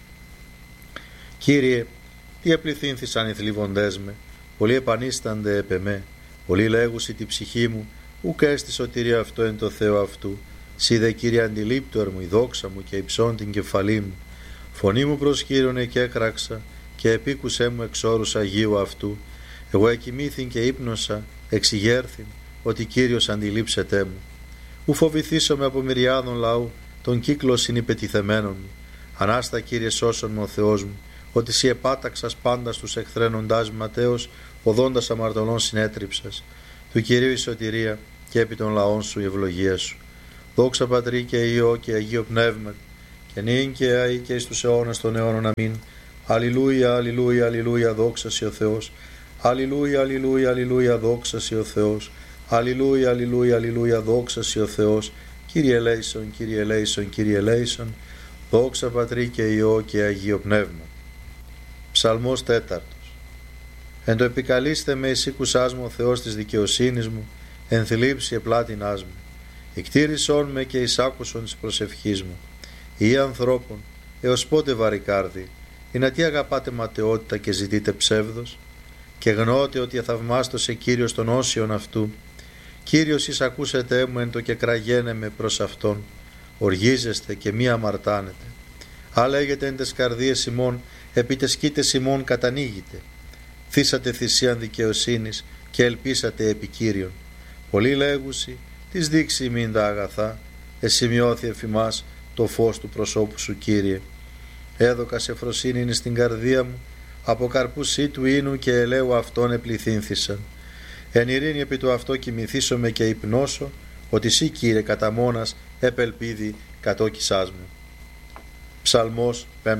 Speaker 3: Κύριε, τι επληθύνθησαν οι θλίβοντές με, πολλοί επανίστανται επ' εμέ, πολλοί λέγουσι τη ψυχή μου, ουκ έστι σωτηρία αυτό εν το Θεό αυτού. Σύ δε Κύριε αντιλήπτωρ μου, η δόξα μου και υψών την κεφαλή μου. Φωνή μου προς Κύριον και έκραξα και επίκουσέ μου εξ όρους Αγίου αυτού. Εγώ εκοιμήθην και ύπνωσα, εξηγέρθην, ότι Κύριος αντιλήψετέ μου. Ου φοβηθήσομαι από μυριάδων λαού, τον κύκλο συνυπετιθεμένων μου. Ανάστα Κύριε σώσον μου ο Θεός μου, ότι σύ επάταξας πάντα στους εχθρένοντάς ματέως, οδόντας αμαρτωλών συνέτριψας. Του Κυρίου η σωτηρία και επί των λαών σου η ευλογία σου. Δόξα Πατρί και Υιό και Αγίο Πνεύματι, και νυν και αεί και εις τους αιώνας των αιώνων. Αμήν. Αλληλούια, αλληλούια, αλληλούια, δόξα σοι ο Θεός. Αλληλούια, αλληλούια, αλληλούια, δόξα σοι ο Θεός. Αλληλούια, αλληλούια, αλληλούια, δόξα σοι ο Θεός. Κύριε ελέησον, Κύριε ελέησον, Κύριε ελέησον. Δόξα Πατρί και Υιό και Αγίο Πνεύμα. Ψαλμός 4. Εν το επικαλείστε με εις οίκουσάς μου ο Θεός της δικαιοσύνης μου, εν θλίψη επλάτινάς μου. Εκτήρησόν με και εισάκουσον της προσευχής μου. Ή ανθρώπων, έως πότε βαρικάρδι, ή να τι αγαπάτε ματαιότητα και ζητείτε ψεύδος, και γνώτε ότι αθαυμάστος Κύριος των όσιων αυτού. Κύριος εισακούσετε μου εν το και κραγένε με προς Αυτόν, οργίζεστε και μη αμαρτάνετε. Α λέγετε εν τες καρδίες ημών, επί τες σκήτες ημών κατανοίγετε. Θύσατε θυσίαν δικαιοσύνης και ελπίσατε επί Κύριον. Πολλοί λέγουσι, τις δείξει ημίν τα αγαθά, εσημειώθη εφημάς το φως του προσώπου σου, Κύριε. Έδωκα σε φροσύνην στην καρδία μου, από καρπούς του ίνου και ελαίου αυτών επληθύνθησαν. Εν ειρήνη επί του αυτό κοιμηθήσομαι και υπνώσω, ότι σύ, Κύριε, κατά μόνας επελπίδη κατόκισάς μου. Ψαλμός 5.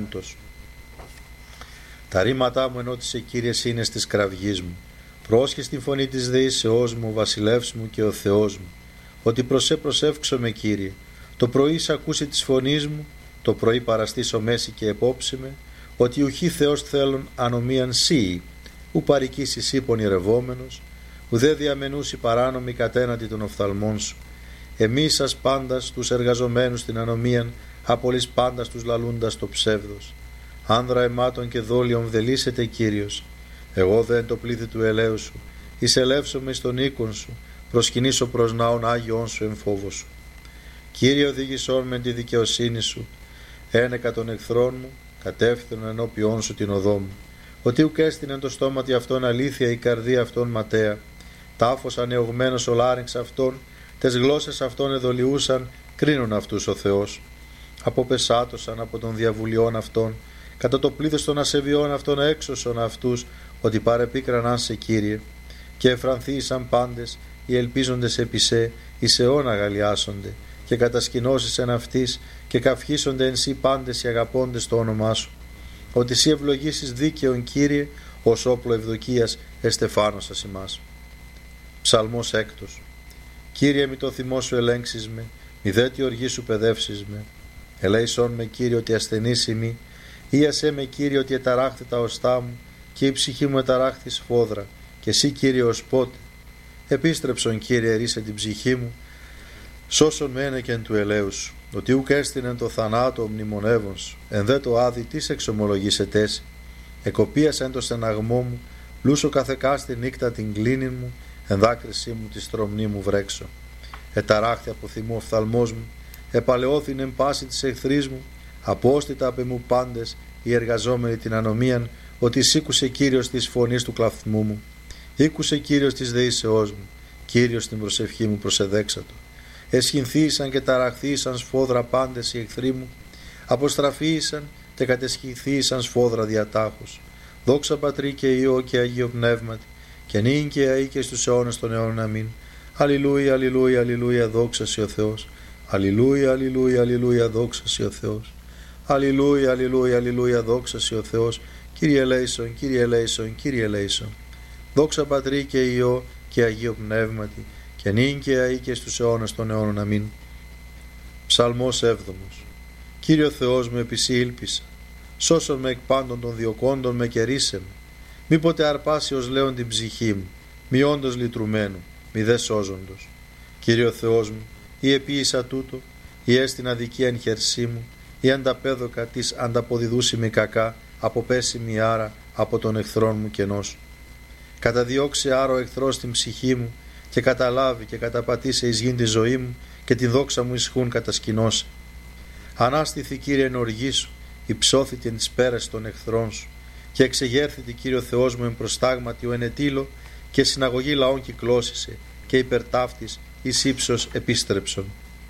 Speaker 3: Τα ρήματά μου ενώτησε, Κύριε, είναι στις κραυγής μου. Πρόσχε στην φωνή της δεήσεώς μου, ο βασιλεύς μου και ο Θεός μου, ότι προσεύξομαι, Κύριε. Το πρωί σ' ακούσει της φωνής μου, το πρωί παραστήσω μέση και επόψιμε, ότι ουχή Θεός θέλουν ανομίαν σύ, ου παρικήσεις ή πονηρευόμενος, ουδέ διαμενούσι παράνομοι κατέναντι των οφθαλμών σου. Εμείς σας πάντας τους εργαζομένους στην ανομίαν, απολύς πάντας τους λαλούντας το ψεύδος. Άνδρα αιμάτων και δόλιων βδελίσετε, Κύριος. Εγώ δεν το πλήθη του ελαίου σου, εισελεύσομαι στον οίκον σου, προσκυνήσω προς ναόν Άγιον σου εν φόβο σου. Κύριε, οδήγησόν με τη δικαιοσύνη σου, ένεκα των εχθρών μου, κατεύθυνον ενώπιόν σου την οδό μου. Ότι ουκ έστεινεν το στόματι αυτόν αλήθεια, η καρδία αυτών ματέα. Τάφος ανεωγμένος ο λάρυγξ αυτών, τες γλώσσες αυτών εδολιούσαν, κρίνουν αυτούς ο Θεός. Αποπεσάτωσαν από των διαβουλιών αυτών, κατά το πλήθος των ασεβιών αυτών έξωσον αυτούς, ότι παρεπίκραναν σε, Κύριε. Και εφρανθήσαν πάντες, οι ελπίζοντες επί σε, εις αιών αγαλιάσονται, και κατασκηνώσεις εν αυτής, και καυχήσονται εν σύ πάντες οι αγαπώντες το όνομά σου. Ότι σύ ευλογήσεις δίκαιον, Κύριε, ως όπλο ευδοκίας εστεφάνωσας ημάς. Ψαλμός 6. Κύριε, μη το θυμό σου ελέγξεις με, μη δε τη οργή σου παιδεύσεις με. Ελέησόν με, Κύριε, ότι ασθενής ημί, ίασέ με, Κύριε, ότι εταράχθη τα οστά μου, και η ψυχή μου εταράχθη σφόδρα, και εσύ, Κύριε, ως πότε. Επίστρεψον, Κύριε, ρίσε την ψυχή μου, σώσον με ένεκεν του ελαίου σου, ότι ουκ έστεινεν το θανάτο μνημονεύων σου, εν δε το άδει τις εξομολογήσετέσι. Εκοπίασεν το στεναγμό μου, λούσο καθεκάστη νύκτα την κλίνην μου, εν δάκρυσή μου τη στρομνή μου βρέξω. Εταράχθη από θυμού οφθαλμός μου, επαλαιώθην εν πάση της εχθρής μου, απόστητα απ' εμού πάντες οι εργαζόμενοι την ανομίαν, ότι σήκουσε Κύριος της φωνής του κλαθμού μου. Ήκουσε Κύριος της δεήσεώς μου, Κύριος την προσευχή μου προσεδέξατο. Εσχυνθήσαν και ταραχθήσαν σφόδρα πάντες οι εχθροί μου, αποστραφήσαν και κατεσχυνθήσαν σφόδρα διατάχους. Δόξα Πατρί και Υιό και Αγίο Πνεύματι, και νυν και αεί και στους αιώνας των αιώνων. Αμήν. Αλληλούια, αλληλούια, αλληλούια, δόξα σοι ο Θεός. Αλληλούια, αλληλούια, αλληλούια, δόξα σοι ο Θεός. Αλληλούια, αλληλούια, αλληλούια, δόξα σοι ο Θεός. Κύριε ελέησον, Κύριε ελέησον, Κύριε ελέησον. Δόξα Πατρί και Υιό και Αγίο Πνεύματι, και νυν και αεί και στους αιώνας των αιώνων. Αμήν. Ψαλμός 7. Κύριο Θεός μου, επί σοι ήλπισα. Σώσον με εκ πάντων των διοκόντων με και ρίσε με. Μη ποτέ αρπάσει ως λέον την ψυχή μου, μη όντως λυτρουμένου, μη δε σώζοντος. Κύριο Θεός μου, ή επίησα τούτο, ή έστιν αδικία εν χερσί μου, ή ανταπέδοκα της ανταποδιδούσιμη κακά, αποπέσιμη άρα από τον εχθρόν μου κενός. Καταδιώξει άρα ο εχθρός την ψυχή μου, και καταλάβει και καταπατήσει εις γην τη ζωή μου, και τη δόξα μου ισχούν κατασκηνώσει. Ανάστηθη, Κύριε, εν οργή σου, υψώθητη εν τις πέρας των εχθρών σου, και εξεγέρθητη, Κύριο Θεός μου, εν προστάγματι ο ενετήλο, και συναγωγή λαών κυκλώσισε, και υπερτάφτης εις ύψος επίστρεψον.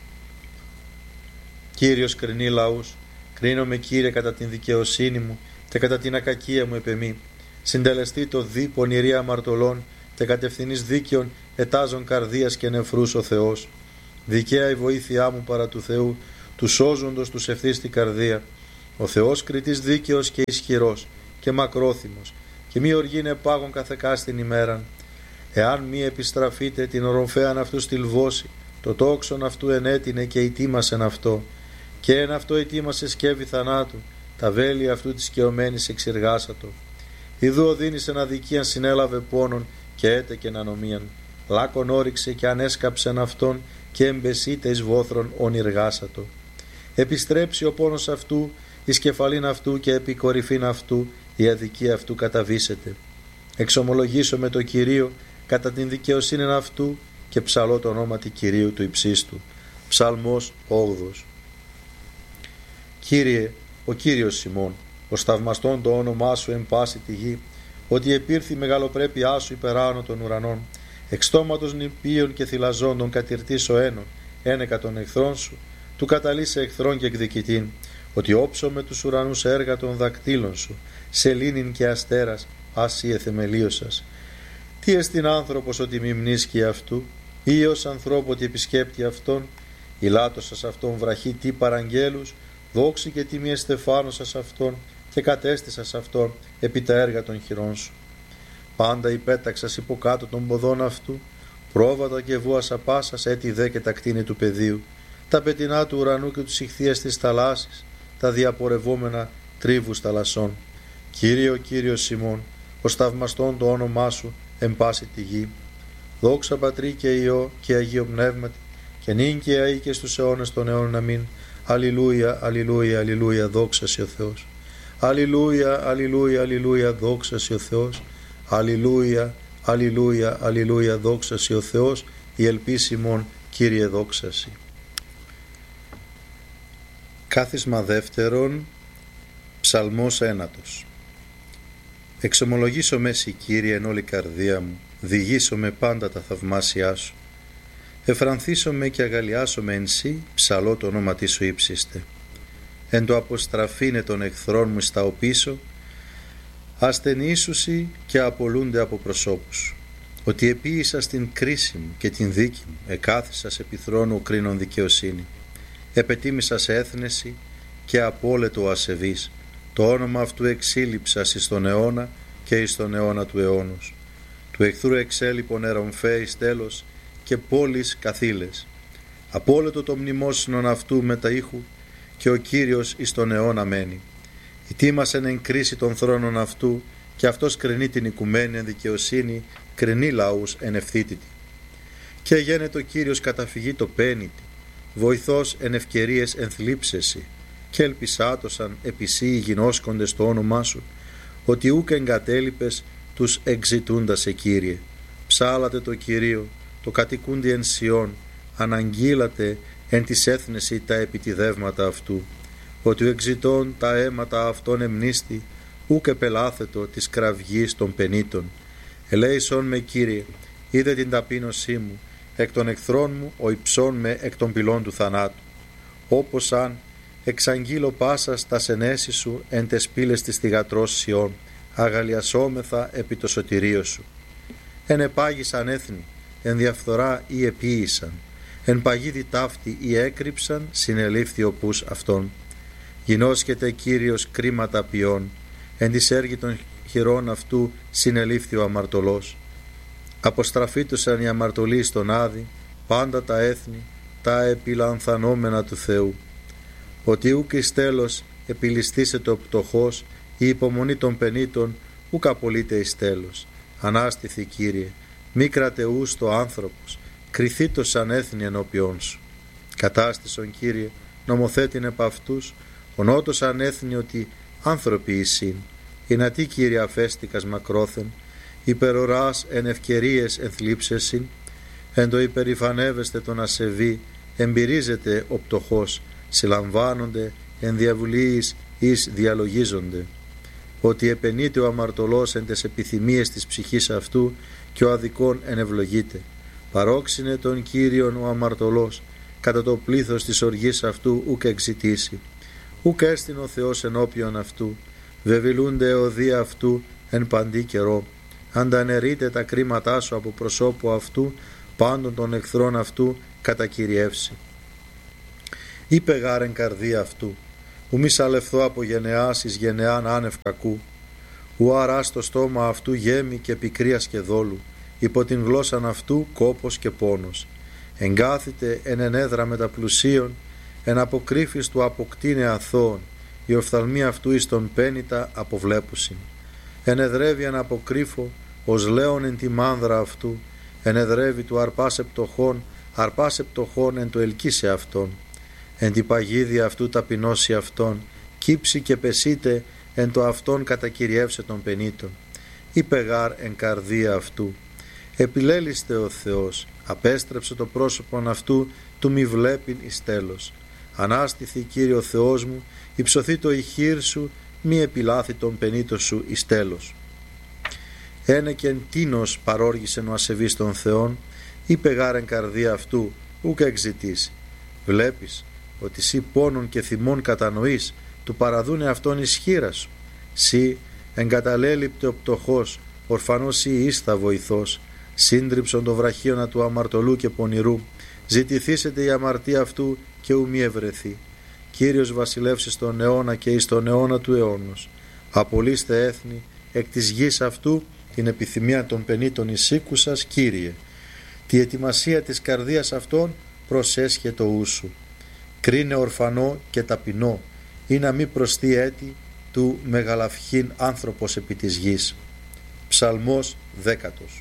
Speaker 3: Κύριος κρινεί λαούς, κρίνομαι, Κύριε, κατά την δικαιοσύνη μου και κατά την ακακία μου επεμή. Συντελεστεί το δι πονηρία αμαρτωλών, και κατευθυνείς δίκαιον ετάζων καρδίας και νεφρούς ο Θεός. δικαία η βοήθειά μου παρά του Θεού, του σώζοντος τους ευθύς την καρδία. Ο Θεός κριτής δίκαιος και ισχυρός και μακρόθυμος, και μη οργήνε πάγων καθεκά στην ημέραν. Εάν μη επιστραφείτε την οροφέαν αυτού στυλβώσει, το τόξον αυτού ενέτεινε και ητήμασεν αυτό, και εν αυτό ητήμασε σκεύη θανάτου, τα βέλη αυτού της σκεωμένης εξηργάσατο. Ιδού οδύνησεν αδικίαν συνέλαβε πόνον και έτεκεν ανομίαν. Λάκον όριξε και ανέσκαψεν αυτόν και εμπεσίτε εις βόθρων ονειργάσατο. Επιστρέψει ο πόνος αυτού εις κεφαλήν αυτού και επί κορυφήν αυτού η αδικία αυτού καταβήσεται. Εξομολογήσω με το Κυρίο κατά την δικαιοσύνη αυτού και ψαλώ το ονόματι Κυρίου του υψίστου. Ψαλμός 8. Κύριε, ο Κύριος ημών, ως θαυμαστόν το όνομά σου εν πάση τη γη, ότι επήρθη η μεγαλοπρέπειά σου υπεράνω των ουρανών, εξ στόματος νηπίων και θυλαζόντων κατηρτής ο ένων, ένεκα των εχθρών σου, του καταλύσε εχθρών και εκδικητήν, ότι όψω με τους ουρανούς έργα των δακτύλων σου, σελήνην και αστέρας, άσυε θεμελίωσας. Τι εστιν άνθρωπος ότι μη μνήσκει αυτού, ή ως ανθρώπου ότι επισκέπτει αυτόν, ηλάτωσας αυτόν βραχή τι παραγγέλους, δόξη και τιμή εστεφάνωσας αυτόν και κατέστησας αυτόν επί τα έργα των χειρών σου. Πάντα υπέταξας υποκάτω των ποδών αυτού, πρόβατα και βούασα πάσας έτι δε και τα κτίνη του πεδίου, τα πετεινά του ουρανού και τους ηχθείας της θαλάσσης, τα διαπορευόμενα τρίβους θαλασσών. Κύριε ο Κύριος ημών, ως θαυμαστόν το όνομά σου εν πάση τη γη. Δόξα Πατρί και Υιό και Αγίο Πνεύματι, και νυν και αεί και στους αιώνες των αιώνων αμήν. Αλληλούια, αλληλούια, αλληλούια, δόξα σοι ο Θεός. Αλληλούια, αλληλούια, αλληλούια, δόξα σοι ο Θεός. Αλληλούια, αλληλούια, αλληλούια, δόξα σοι ο Θεός. Η ελπίσιμον, Κύριε, δόξα σοι. Κάθισμα δεύτερον, ψαλμός ένατος. Εξομολογήσω με σοι, Κύριε, εν όλη καρδία μου, διηγήσω με πάντα τα θαυμάσια σου. Εφρανθήσω με και αγαλιάσω με εν σύ, ψαλώ το όνομα σου ύψιστε. Εν το αποστραφήνε των εχθρών μου στα οπίσω, ασθενήσουσι και απολούνται από προσώπους. Ότι επίησα στην κρίση μου και την δίκη μου, εκάθισα σε επιθρόνου κρίνων δικαιοσύνη. Επετίμησα σε έθνεση και απόλετο ασεβής. Το όνομα αυτού εξήλυψας εις τον αιώνα και εις τον αιώνα του αιώνους. Του εχθρού εξέλιπων ερομφέης τέλος και πόλεις καθήλες. Απόλετο το μνημόσυνον αυτού με τα ήχου και ο Κύριος εις τον αιώνα μένει. Ητήμασεν εν κρίση των θρόνων αυτού και αυτός κρινεί την οικουμένη εν δικαιοσύνη, κρινεί λαούς εν ευθύτητη. Και γένετο Κύριος καταφυγή το πένητη, βοηθός εν ευκαιρίες εν θλίψεση, και ελπισάτωσαν επισύ οι γινώσκοντες το όνομά σου, ότι ούκ εγκατέλειπες τους εξητούντας σε Κύριε. Ψάλατε το Κυρίο, το κατοικούντι εν Σιών, αναγγείλατε εν της έθνεση τα επιτιδεύματα αυτού, ότι ο εξητών τα αίματα αυτών εμνίστη, ούκ επελάθετο της κραυγής των πενήτων. Ελέησον με, Κύριε, είδε την ταπείνωσή μου, εκ των εχθρών μου ο υψών με εκ των πυλών του θανάτου. Όπως αν εξαγγείλω πάσας τα σενέση σου εν τες πύλες της θυγατρός Σιών, αγαλιασόμεθα επί το σωτηρίο σου. Εν επάγησαν έθνη, εν διαφθορά ή επίησαν, εν παγίδι ταύτη ή έκρυψαν, συνελήφθη ο πούς αυτών. Γινώσκεται Κύριος κρίματα ποιών, εν της έργη των χειρών αυτού συνελήφθη ο αμαρτωλός. Αποστραφήτωσαν οι αμαρτωλοί στον Άδη, πάντα τα έθνη, τα επιλανθανόμενα του Θεού. Ότι ούκ εις τέλος επιληστήσεται ο πτωχός, η υπομονή των πενήτων ούκ απολύται εις τέλος. Ανάστηθη, Κύριε, μη κρατεούς το άνθρωπος, κριθήτως σαν έθνη ενώπιόν σου. Κατάστησον, Κύριε, νομοθέτην επ' αυτούς, ονότος αν έθνη ότι άνθρωποι εισήν. Ινατί, Κύριε, αφέστικας μακρόθεν, υπεροράς εν ευκαιρίες εν θλίψεσιν, εν το υπερηφανεύεστε τον ασεβή, εμπειρίζεται ο πτωχός, συλλαμβάνονται εν διαβουλίης εις διαλογίζονται. Ότι επενείται ο αμαρτωλός εν τες επιθυμίες της ψυχής αυτού και ο αδικών ενευλογείται. Παρόξυνε τον Κύριον ο αμαρτωλός, κατά το πλήθος της οργής αυτού ουκ εξητήσει. Ουκ έστειν ο Θεός ενώπιον αυτού, βεβηλούνται οδεία αυτού εν παντή καιρό. Ανταναιρείται τα κρίματά σου από προσώπου αυτού, πάντων των εχθρών αυτού, κατακυριεύσει. Είπε γάρ εν καρδία αυτού, ου μη σαλευθώ από γενεάς εις γενεάν άνευ κακού, ου αράς το στόμα αυτού γέμη και πικρίας και δόλου, υπό την γλώσσαν αυτού κόπος και πόνος. Εγκάθητε εν ενέδρα μεταπλουσίων, εν αποκρύφης του αποκτήνε αθώων, η οφθαλμή αυτού εις τον πένητα αποβλέπουσιν. Ενεδρεύει εν αποκρύφω, ως λέον εν τη μάνδρα αυτού, ενεδρεύει του αρπάσε πτωχών εν το ελκύσε αυτόν. Εν τη παγίδια αυτού ταπεινώσει αυτόν, κύψει και πεσείτε εν το αυτόν κατακυριεύσε των πενήτων. Είπε γάρ εν καρδία αυτού, επιλέλιστε ο Θεός, απέστρεψε το πρόσωπον αυτού του μη βλέπειν εις τέλος. Ανάστηθη Κύριο Θεός μου, υψωθεί το ηχείρ σου, μη επιλάθη τον πενήτο σου εις τέλος. Ένεκεν τίνος παρόργησεν ο ασεβής των Θεών, είπε γάρ εν καρδία αυτού, ουκ εξητήσει. Βλέπεις ότι σύ πόνων και θυμών κατανοείς, του παραδούνε αυτόν ισχύρα σου. Σύ εγκαταλέλειπτε ο πτωχός, ορφανός σύ ήστα βοηθός, σύντριψον το βραχίωνα του αμαρτωλού και πονηρού, ζητηθήσετε η αμαρτία αυτού και ου μη ευρεθεί. Κύριος βασιλεύσει στον αιώνα και εις τον αιώνα του αιώνος. Απολύστε έθνη, εκ της γης αυτού την επιθυμία των πενήτων εισήκουσας, Κύριε. Τη ετοιμασία της καρδίας αυτών προσέσχε το ούσου. Κρίνε ορφανό και ταπεινό, ή να μη προσθεί έτη του μεγαλαυχήν άνθρωπος επί της γης. Ψαλμός 10.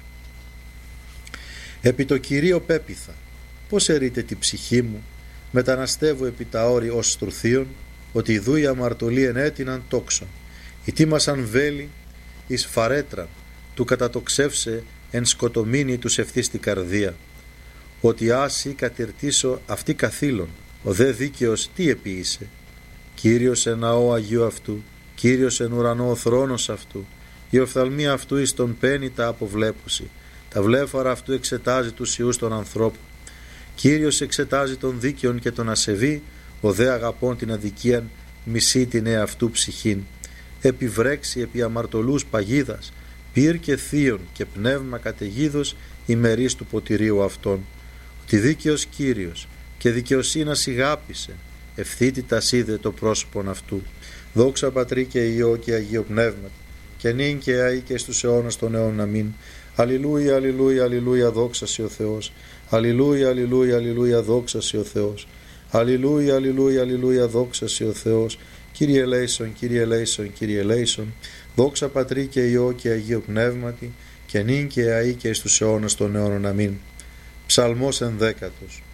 Speaker 3: Επί το Κυρίο πέπιθα, πως ερείτε τη ψυχή μου, μεταναστεύω επί τα όρη ως στρουθίων, ότι ιδού οι αμαρτωλοί ενέτειναν τόξον, ητήμασαν βέλη εις φαρέτραν, του κατατοξεύσε εν σκοτομήνη τους ευθύς την καρδία, ότι άσυ κατηρτήσω αυτή καθήλων, ο δε δίκαιος τι επίησε. Κύριος εν ναό Αγίου αυτού, Κύριος εν ουρανό ο θρόνος αυτού, η οφθαλμή αυτού εις τον πένητα αποβλέπουση, τα βλέφαρα αυτού εξετάζει τους ιούς των ανθρώπων. Κύριος εξετάζει τον δίκαιον και τον ασεβή, ο δε αγαπών την αδικίαν μισεί την εαυτού ψυχήν. Επιβρέξει επί αμαρτωλούς παγίδας, πυρ και θείον και πνεύμα καταιγίδος ημερής του ποτηρίου αυτών. Ότι δίκαιος Κύριος και δικαιοσύνας ηγάπησε, ευθύτητας είδε το πρόσωπον αυτού. Δόξα Πατρί και Υιό και Αγίο Πνεύματι, και νυν και αεί και στους αιώνας των αιώνων αμήν. Αλληλούια, αλληλούια, αλληλούια, δόξα σοι ο Θεός. Αλληλούια, αλληλούια, αλληλούια, δόξα σοι ο Θεός. Αλληλούια, αλληλούια, αλληλούια, δόξα σοι ο Θεός. Κύριε ελέησον, Κύριε ελέησον, Κύριε ελέησον. Δόξα Πατρί και Υιό και Αγίο Πνεύματι, και νυν και αεί και στους αιώνας των αιώνων αμήν. Ψαλμός 11.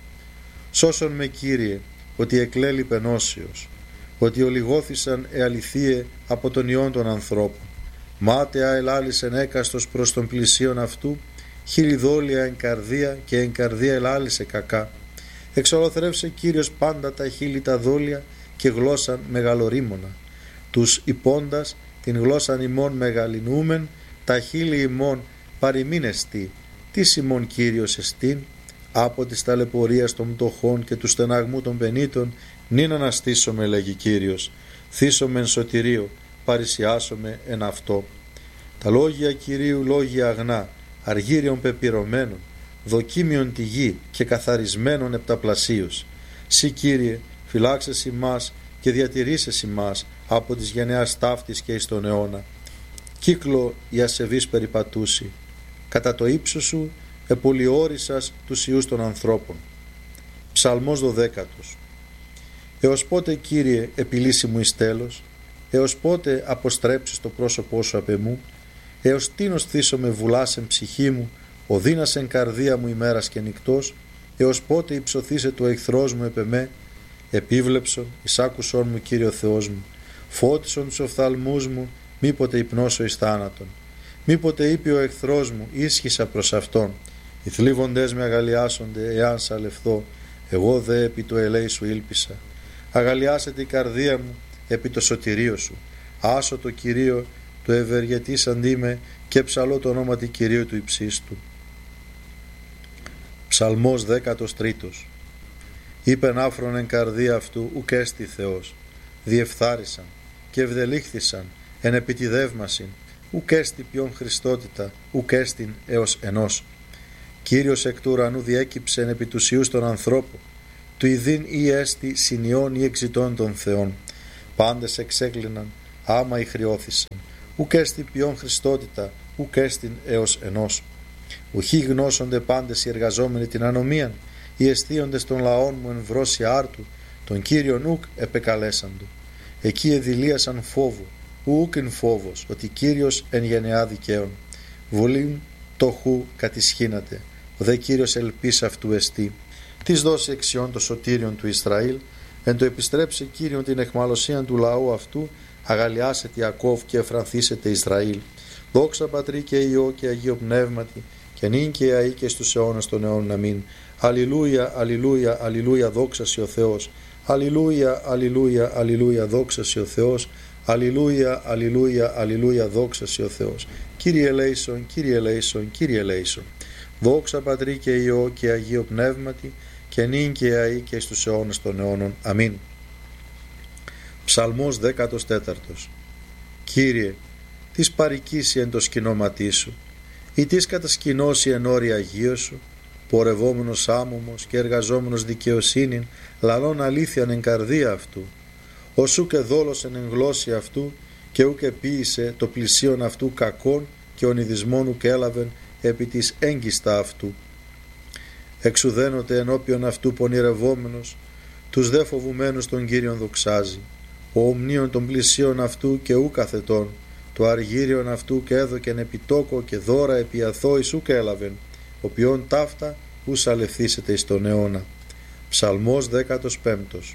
Speaker 3: Σώσον με, Κύριε, ότι εκλέλει πενώσιος, ότι ολιγώθησαν εαληθείε από τον ιόν των ανθρώπων. Μάταια ελάλησεν έκαστος προς τον πλησίον αυτού, χιλιδόλια εν καρδία και εν καρδία ελάλησε κακά. Εξολοθρεύσε Κύριος πάντα τα χείλη τα δόλια και γλώσσαν μεγαλορίμωνα. Τους υπόντας την γλώσσαν ημών μεγαλυνούμεν, τα χείλη ημών παρημείνεστη. Τι ημών Κύριος εστίν, από της ταλαιπωρίας των πτωχών και του στεναγμού των πενήτων, νυν αναστήσομαι, λέγει Κύριος, θύσομαι εν σωτηρίο, παρησιάσομαι εν αυτό. Τα λόγια Κυρίου λόγια αγνά, αργύριων πεπυρωμένων, δοκίμιον τη γη και καθαρισμένων επταπλασίως. Συ, Κύριε, φυλάξεσαι ημάς και διατηρήσεσαι ημάς από της γενεάς ταύτης και εις τον αιώνα. Κύκλο η ασεβής περιπατούσι, κατά το ύψος σου επολιόρισας τους ιούς των ανθρώπων. Ψαλμός 12. Έως πότε, Κύριε, επιλύσει μου εις τέλος, έως πότε αποστρέψεις το πρόσωπό σου απ' εμού, έως τίνος θύσομαι βουλάς εν ψυχή μου, οδύνας εν καρδία μου ημέρας και νυκτός, έως πότε υψωθήσε το εχθρός μου επ' εμέ, επίβλεψον, εισάκουσον μου, Κύριο Θεός μου, φώτισον τους οφθαλμούς μου, μήποτε υπνώσω εις θάνατον. Μήποτε είπε ο εχθρός μου, ίσχυσα προς αυτόν, οι θλίβοντές με αγαλιάσονται, εάν σαλευθώ, εγώ δε επί το ελέη σου ήλπισα. Αγαλιάσετε η καρδία μου επί το σωτηρίο σου. Άσω το Κυρίο του ευεργετής αντί και ψαλώ το όνομα του Κυρίου του υψίστου. Ψαλμός 13. Είπεν άφρον εν καρδία αυτού ουκ έστι Θεός. Διεφθάρισαν και ευδελήχθησαν εν επιτιδεύμασιν, ουκ έστι ποιον Χριστότητα, ουκ έστιν έως ενός. Κύριος εκ του ουρανού διέκυψεν επί τους ιούς των ανθρώπων, του ειδήν ή έστι συνειών ή εξητών των θεών. Πάντες εξέκλειναν, άμα ηχριώθησαν. Ουκ έστι ποιον χριστότητα, ουκ έστιν έως ενός. Ουχή γνώσονται πάντες οι εργαζόμενοι την ανομίαν, οι εστίοντες των λαών μου εν βρώσει άρτου, τον Κύριον ουκ επεκαλέσαντο. Εκεί εδηλίασαν φόβο, ουκ εν φόβος, ότι Κύριος εν γενεά δικαίων. Βολήν το χου κατησχύνατε, ο δε Κύριος ελπίς αυτού εστί. Της δώσει εξιών το σωτήριον του Ισραήλ, εν το επιστρέψε Κύριον την εχμαλωσίαν του λαού αυτού, αγαλιάσετε Ιακώβ και εφρανθήσετε Ισραήλ. Δόξα Πατρί και Υιό και Αγίο Πνεύματι, και νυν και αεί και στους αιώνας των αιώνων. Αμήν. Αλληλούια, αλληλούια, αλληλούια, δόξα σοι ο Θεός. Αλληλούια, αλληλούια, αλληλούια, δόξα σοι ο Θεός. Αλληλούια, αλληλούια, αλληλούια, δόξα σοι ο Θεός. Κύριε ελέησον, Κύριε ελέησον, Κύριε ελέησον. Δόξα Πατρί και Υιό και Αγίο Πνεύματι, και νυν και αεί και στους αιώνας των αιώνων. Αμήν. Ψαλμός 14. Κύριε, τις παρικήσει εν το σκηνώματί σου, ή τις κατασκηνώσει εν όρη Αγίου σου, πορευόμενος άμωμος και εργαζόμενος δικαιοσύνην, λαλών αλήθειαν εν καρδία αυτού, ως ουκ εδόλωσεν εν γλώσση αυτού, και ουκ επίησε το πλησίον αυτού κακόν, και ονειδισμόν ουκ έλαβεν επί της έγκιστα αυτού. Εξουδένονται ενώπιον αυτού πονηρευόμενος, τους δε φοβουμένους τον Κύριον δοξάζει. Ο ομνίων των πλησίων αυτού και ου καθετών, το αργύριον αυτού και έδωκεν επιτόκο και δώρα επί αθώης ουκ έλαβεν, οποίον ταύτα ους αλευθύσεται εις τον αιώνα. Ψαλμός 15.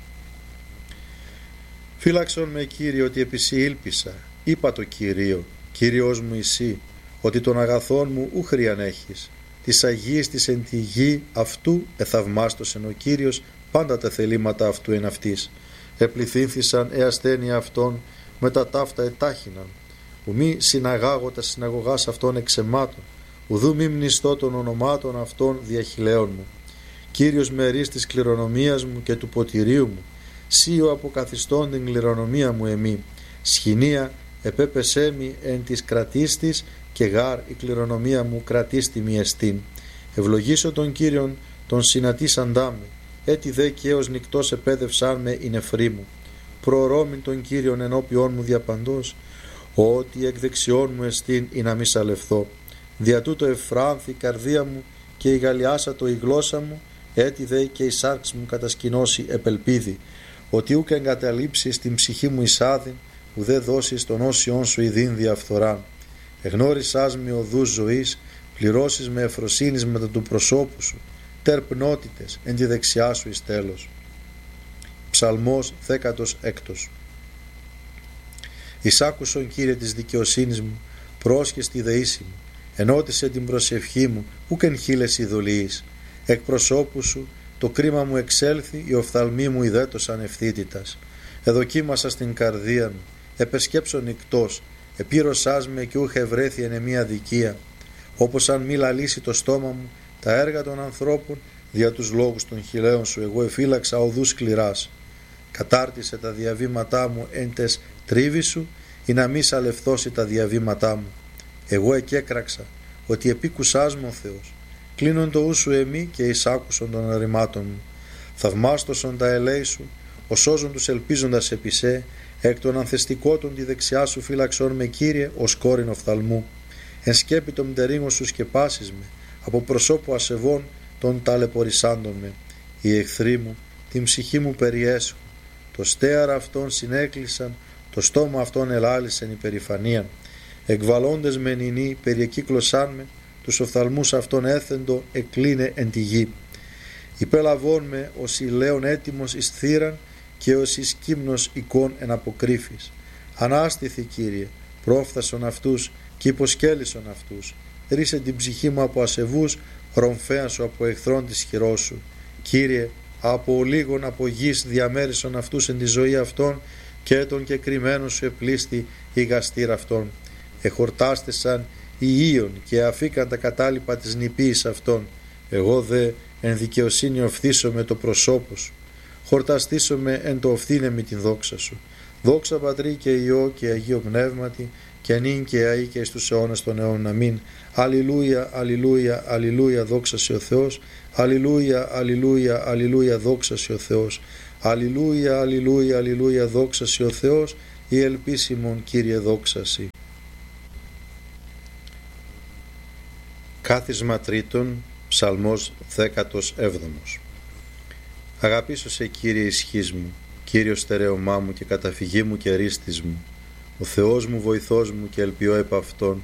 Speaker 3: Φύλαξον με, Κύριε, ότι επί σοι ήλπισα, είπα το Κυρίο, Κύριος μου εσύ, ότι των αγαθών μου ου χρίαν έχεις. Της Αγίας της εν τη γη αυτού εθαυμάστοσεν ο Κύριος, πάντα τα θελήματα αυτού εν αυτής. Επληθύνθησαν ασθένεια αυτών, με τα ταύτα ετάχυναν. Ουμή συναγάγω τα συναγωγάς αυτών εξαιμάτων, ουδού μη μνηστώ των ονομάτων αυτών διαχειλαίων μου. Κύριος μερής της κληρονομίας μου και του ποτηρίου μου, σίω αποκαθιστών την κληρονομία μου εμή. Σχοινία επέπεσέ μη εν της κρατίστης, και γάρ η κληρονομία μου κρατίστη μη εστίν. Ευλογήσω τον Κύριον τον συνατήσαντά με, έτι δε και έως νυκτός επέδευσάν με η νεφρή μου. Προωρώμην τον Κύριον ενώπιόν μου διαπαντός, ότι εκ δεξιών μου εστίν ή να μη σαλευθώ. Δια τούτο εφράνθη η καρδία μου και η γαλιάσατο η γλώσσα μου, έτι δε και η σάρξ μου κατασκηνώσει επελπίδη, ότι ούκ εγκαταλείψεις την ψυχή μου εισάδην, ουδέ δώσεις τον όσιον σου ειδήν διαφθοράν. Εγνώρισάς με οδούς ζωής, πληρώσεις με ευφροσύνης μετά του προσώπου σου, τερπνότητες εν τη δεξιά σου εις τέλος. Ψαλμός 16. Εισάκουσον, Κύριε, της δικαιοσύνης μου, πρόσχες τη δεήση μου, ενώτισε την προσευχή μου, ουκ εν χείλες ειδωλίης. Εκ προσώπου σου το κρίμα μου εξέλθει, οι οφθαλμοί μου ιδέτωσαν ευθύτητας. Εδοκίμασα στην καρδία μου, επεσκέψω νυκτός, επήρωσάς με και ούχε βρέθη εν εμία αδικία. Όπως αν μη λαλήσει το στόμα μου τα έργα των ανθρώπων, δια τους λόγους των χιλέων σου εγώ εφύλαξα οδούς σκληράς. Κατάρτισε τα διαβήματά μου εν τες τρίβη σου, ή να μη σαλευθώσει τα διαβήματά μου. Εγώ εκέκραξα ότι επίκουσάς μου ο Θεός. Κλείνον το ου σου εμεί και εισάκουσον των αρρημάτων μου. Θαυμάστοσον τα ελέη σου, οσόζον τους ελπίζοντας επί σε, εκ των ανθεστικότων τη δεξιά σου φύλαξον με, Κύριε, ως κόρην οφθαλμού. Εν σκέπη των μτερίγων σου σκεπάσεις με, από προσώπου ασεβών των ταλαιπωρησάντων με. Οι εχθροί μου την ψυχή μου περιέσχουν, το στέαρα αυτών συνέκλεισαν, το στόμα αυτών ελάλησεν υπερηφανίαν. Εκβαλώντες με νηνή περιεκύκλωσάν με, τους οφθαλμούς αυτών έθεντο εκλίνε εν τη γη. Υπέλαβόν με ως ηλέον έτοιμος εις θύραν, και ως εις κύμνος εικόν εν αποκρύφης. Ανάστηθη, Κύριε, πρόφθασον αυτούς και υποσκέλισον αυτούς. Ρίσε την ψυχή μου από ασεβούς, ρομφέαν σου από εχθρόν της χειρός σου. Κύριε, από ολίγων από γης διαμέρισον αυτούς εν τη ζωή αυτών, και τον κεκριμένον σου επλήστη η γαστήρα αυτών. Εχορτάστησαν οι ίων και αφήκαν τα κατάλοιπα της νηπίης αυτών. Εγώ δε εν δικαιοσύνη οφθήσω με το προσώπο σου. Χορταστήσω με εν το οφθήνε με την δόξα σου. Δόξα Πατρί και Υιό και Αγίο Πνεύματι, και νυν και αεί και εις τους αιώνας των αιώνων. Αμήν. Αλληλούια, αλληλούια, αλληλούια, δόξα σε ο Θεός. Αλληλούια, αλληλούια, αλληλούια, δόξα σε ο Θεός. Αλληλούια, αλληλούια, αλληλούια, δόξα σε ο Θεός. Η ελπίσιμον Κύριε δόξαση. Κάθισμα τρίτον, ψαλμός 17. Αγαπήσω σε Κύριε ισχύς μου, Κύριος στερέωμά μου και καταφυγή μου και ρίστης μου, ο Θεός μου βοηθός μου και ελπιώ επ' Αυτόν,